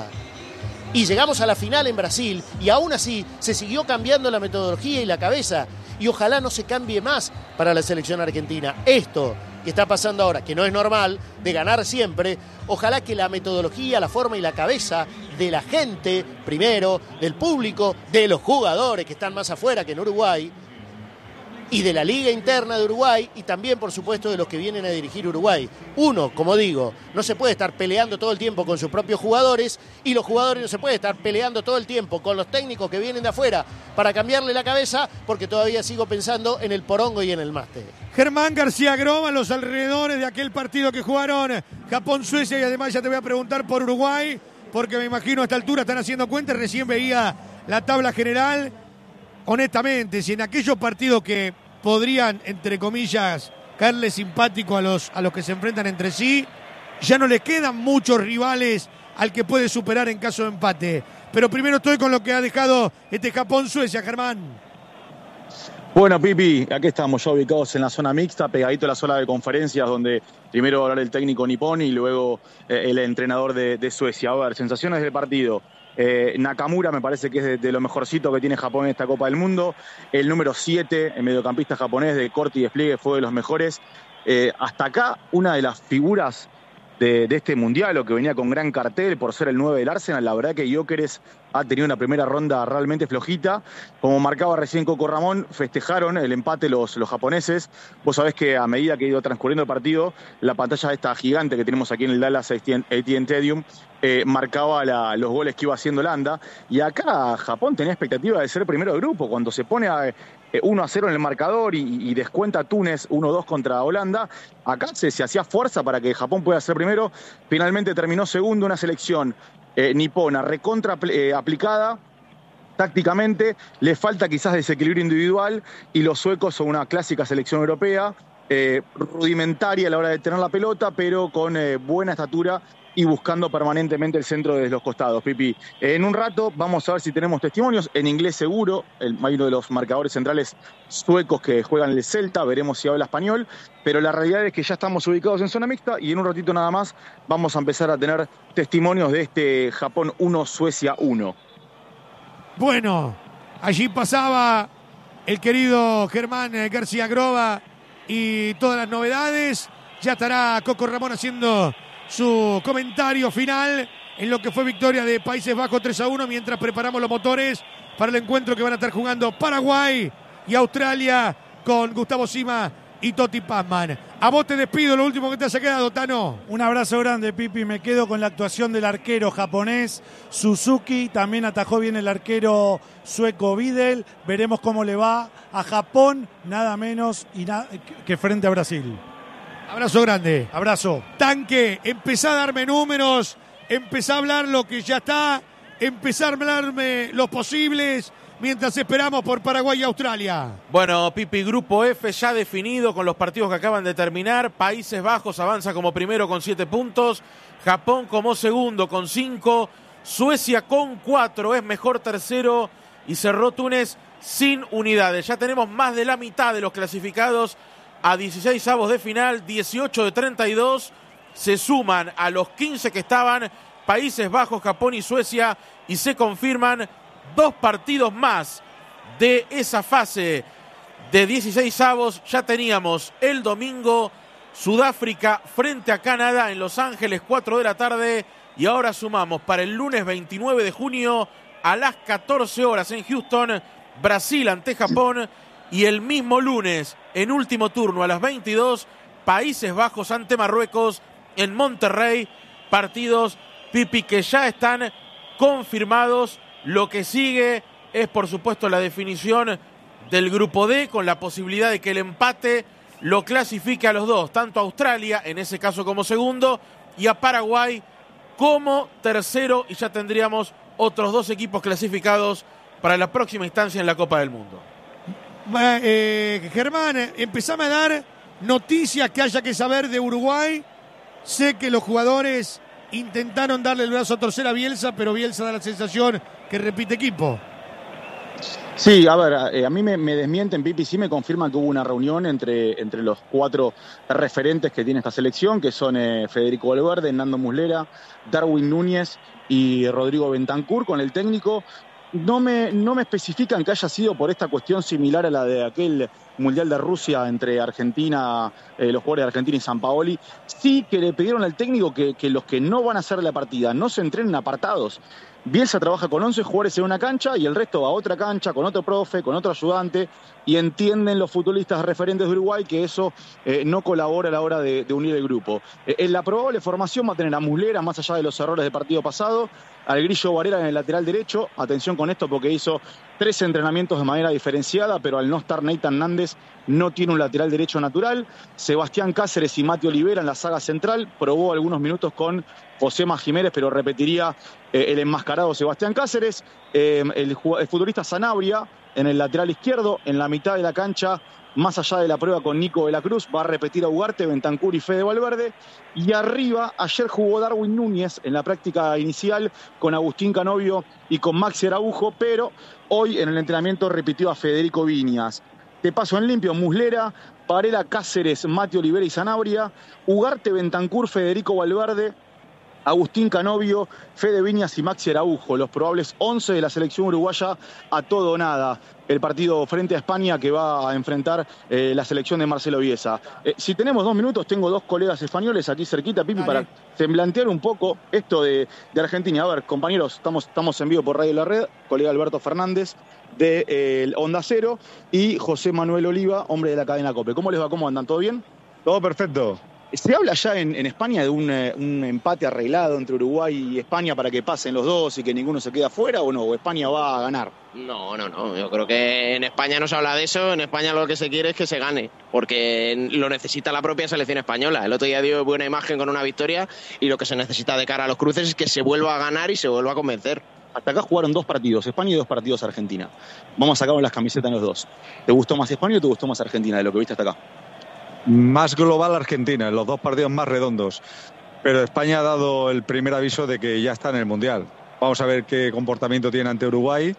y llegamos a la final en Brasil y aún así se siguió cambiando la metodología y la cabeza. Y ojalá no se cambie más para la selección argentina. Esto que está pasando ahora, que no es normal, de ganar siempre, ojalá que la metodología, la forma y la cabeza de la gente, primero, del público, de los jugadores que están más afuera que en Uruguay, y de la liga interna de Uruguay, y también, por supuesto, de los que vienen a dirigir Uruguay. Uno, como digo, no se puede estar peleando todo el tiempo con sus propios jugadores, y los jugadores no se pueden estar peleando todo el tiempo con los técnicos que vienen de afuera para cambiarle la cabeza, porque todavía sigo pensando en el porongo y en el máster. Germán García Groma, los alrededores de aquel partido que jugaron Japón-Suecia, y además ya te voy a preguntar por Uruguay, porque me imagino a esta altura están haciendo cuentas, recién veía la tabla general. Honestamente, si en aquellos partidos que podrían, entre comillas, caerle simpático a los que se enfrentan entre sí. Ya no le quedan muchos rivales al que puede superar en caso de empate. Pero primero estoy con lo que ha dejado este Japón-Suecia, Germán. Bueno, Pipi, aquí estamos ya ubicados en la zona mixta, pegadito a la sala de conferencias, donde primero va a hablar el técnico nipón y luego el entrenador de Suecia. A ver, sensaciones del partido. Nakamura me parece que es de lo mejorcito que tiene Japón en esta Copa del Mundo. El número 7, el mediocampista japonés de corte y despliegue, fue de los mejores. Hasta acá, una de las figuras de este mundial, o que venía con gran cartel por ser el 9 del Arsenal. La verdad que Gyökeres ha tenido una primera ronda realmente flojita. Como marcaba recién Coco Ramón, festejaron el empate los japoneses. Vos sabés que a medida que ha ido transcurriendo el partido, la pantalla esta gigante que tenemos aquí en el Dallas AT&T Stadium marcaba los goles que iba haciendo Holanda. Y acá Japón tenía expectativa de ser primero de grupo. Cuando se pone a 1-0 en el marcador y descuenta Túnez 1-2 contra Holanda, acá se hacía fuerza para que Japón pueda ser primero. Finalmente terminó segundo, una selección nipona recontra aplicada tácticamente. Le falta quizás desequilibrio individual, y los suecos son una clásica selección europea, rudimentaria a la hora de tener la pelota, pero con buena estatura y buscando permanentemente el centro desde los costados, Pipi. En un rato vamos a ver si tenemos testimonios, en inglés seguro. Hay uno de los marcadores centrales suecos que juegan el Celta, veremos si habla español, pero la realidad es que ya estamos ubicados en zona mixta y en un ratito nada más vamos a empezar a tener testimonios de este Japón 1, Suecia 1. Bueno, allí pasaba el querido Germán García Groba y todas las novedades. Ya estará Coco Ramón haciendo su comentario final en lo que fue victoria de Países Bajos 3-1, mientras preparamos los motores para el encuentro que van a estar jugando Paraguay y Australia con Gustavo Sima y Toti Pazman. A vos te despido, lo último que te haya quedado, Tano. Un abrazo grande, Pipi. Me quedo con la actuación del arquero japonés Suzuki. También atajó bien el arquero sueco Videl. Veremos cómo le va a Japón, nada menos que frente a Brasil. Abrazo grande. Abrazo. Tanque, empezá a darme números, empezá a hablar lo que ya está, empezá a hablarme los posibles mientras esperamos por Paraguay y Australia. Bueno, Pipi, grupo F ya definido con los partidos que acaban de terminar. Países Bajos avanza como primero con 7 puntos, Japón como segundo con 5, Suecia con 4 es mejor tercero y cerró Túnez sin unidades. Ya tenemos más de la mitad de los clasificados a 16avos de final, 18 de 32, se suman a los 15 que estaban Países Bajos, Japón y Suecia, y se confirman 2 partidos más de esa fase de 16avos. Ya teníamos el domingo Sudáfrica frente a Canadá en Los Ángeles, 4 de la tarde, y ahora sumamos para el lunes 29 de junio a las 14 horas en Houston, Brasil ante Japón. Y el mismo lunes, en último turno a las 22, Países Bajos ante Marruecos en Monterrey. Partidos, Pipi, que ya están confirmados. Lo que sigue es, por supuesto, la definición del grupo D, con la posibilidad de que el empate lo clasifique a los dos, tanto a Australia, en ese caso como segundo, y a Paraguay como tercero, y ya tendríamos otros 2 equipos clasificados para la próxima instancia en la Copa del Mundo. Germán, empezame a dar noticias que haya que saber de Uruguay. Sé que los jugadores intentaron darle el brazo a torcer a Bielsa, pero Bielsa da la sensación que repite equipo. Sí, a ver, a mí me desmienten, Pipi, sí me confirman que hubo una reunión entre los 4 referentes que tiene esta selección, que son Federico Valverde, Nando Muslera, Darwin Núñez y Rodrigo Bentancur, con el técnico. No me especifican que haya sido por esta cuestión similar a la de aquel Mundial de Rusia entre Argentina, los jugadores de Argentina y Sampaoli. Sí que le pidieron al técnico que los que no van a hacer la partida no se entrenen apartados. Bielsa trabaja con 11 jugadores en una cancha y el resto va a otra cancha, con otro profe, con otro ayudante, y entienden los futbolistas referentes de Uruguay que eso no colabora a la hora de unir el grupo. En la probable formación va a tener a Muslera, más allá de los errores del partido pasado, al Grillo Varela en el lateral derecho. Atención con esto porque hizo 3 entrenamientos de manera diferenciada, pero al no estar Nathan Nández no tiene un lateral derecho natural. Sebastián Cáceres y Mati Olivera en la saga central. Probó algunos minutos con Josema Jiménez, pero repetiría el enmascarado Sebastián Cáceres. El futbolista Sanabria en el lateral izquierdo. En la mitad de la cancha más allá de la prueba con Nico de la Cruz, va a repetir a Ugarte, Bentancur y Fede Valverde. Y arriba, ayer jugó Darwin Núñez en la práctica inicial con Agustín Canovio y con Maxi Araujo, pero hoy en el entrenamiento repitió a Federico Viñas. Te paso en limpio: Muslera, Varela, Cáceres, Mati Olivera y Sanabria, Ugarte, Bentancur, Federico Valverde, Agustín Canovio, Fede Viñas y Maxi Araujo, los probables 11 de la selección uruguaya a todo o nada. El partido frente a España que va a enfrentar la selección de Marcelo Bielsa. Si tenemos 2 minutos, tengo 2 colegas españoles aquí cerquita, Pipi, para semblantear un poco esto de Argentina. A ver, compañeros, estamos en vivo por Radio La Red, colega Alberto Fernández de Onda Cero y José Manuel Oliva, hombre de la cadena COPE. ¿Cómo les va? ¿Cómo andan? ¿Todo bien? Todo perfecto. ¿Se habla ya en España de un empate arreglado entre Uruguay y España para que pasen los dos y que ninguno se quede afuera o no? ¿O España va a ganar? No. Yo creo que en España no se habla de eso. En España lo que se quiere es que se gane, porque lo necesita la propia selección española. El otro día dio buena imagen con una victoria y lo que se necesita de cara a los cruces es que se vuelva a ganar y se vuelva a convencer. Hasta acá jugaron 2 partidos, España y 2 partidos Argentina. Vamos a sacar las camisetas en los 2. ¿Te gustó más España o te gustó más Argentina de lo que viste hasta acá? Más global Argentina, en los 2 partidos más redondos. Pero España ha dado el primer aviso de que ya está en el Mundial. Vamos a ver qué comportamiento tiene ante Uruguay,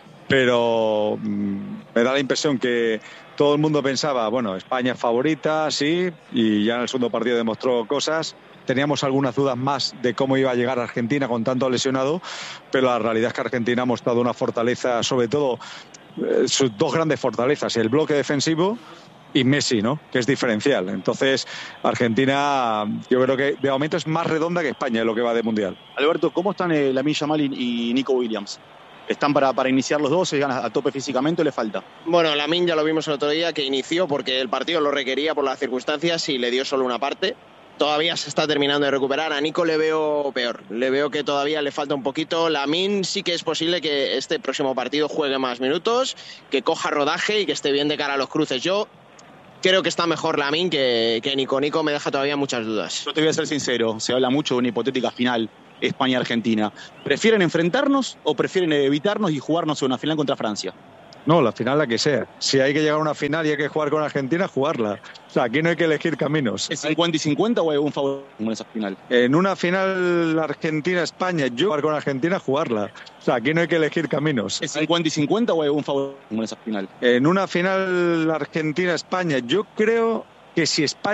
pero me da la impresión que todo el mundo pensaba, bueno, España es favorita, sí, y ya en el segundo partido demostró cosas. Teníamos algunas dudas más de cómo iba a llegar Argentina con tanto lesionado, pero la realidad es que Argentina ha mostrado una fortaleza, sobre todo sus 2 grandes fortalezas, el bloque defensivo y Messi, ¿no?, que es diferencial. Entonces, Argentina, yo creo que de momento es más redonda que España en lo que va de Mundial. Alberto, ¿cómo están Lamine Yamal y Nico Williams? ¿Están para iniciar los dos? ¿Llegan a tope físicamente o le falta? Bueno, Lamine ya lo vimos el otro día, que inició porque el partido lo requería por las circunstancias y le dio solo una parte. Todavía se está terminando de recuperar. A Nico le veo peor. Le veo que todavía le falta un poquito. Lamine sí que es posible que este próximo partido juegue más minutos, que coja rodaje y que esté bien de cara a los cruces. Yo creo que está mejor Lamine que Nico. Nico me deja todavía muchas dudas. Yo te voy a ser sincero. Se habla mucho de una hipotética final España-Argentina. ¿Prefieren enfrentarnos o prefieren evitarnos y jugarnos una final contra Francia? No, la final la que sea. Si hay que llegar a una final y hay que jugar con Argentina, jugarla. O sea, aquí no hay que elegir caminos. ¿Es 50 y 50 o hay algún favor en esa final? En una final Argentina-España, yo jugar con Argentina, jugarla. O sea, aquí no hay que elegir caminos. ¿Es 50 y 50 o hay algún favor en esa final? En una final Argentina-España, yo creo que si España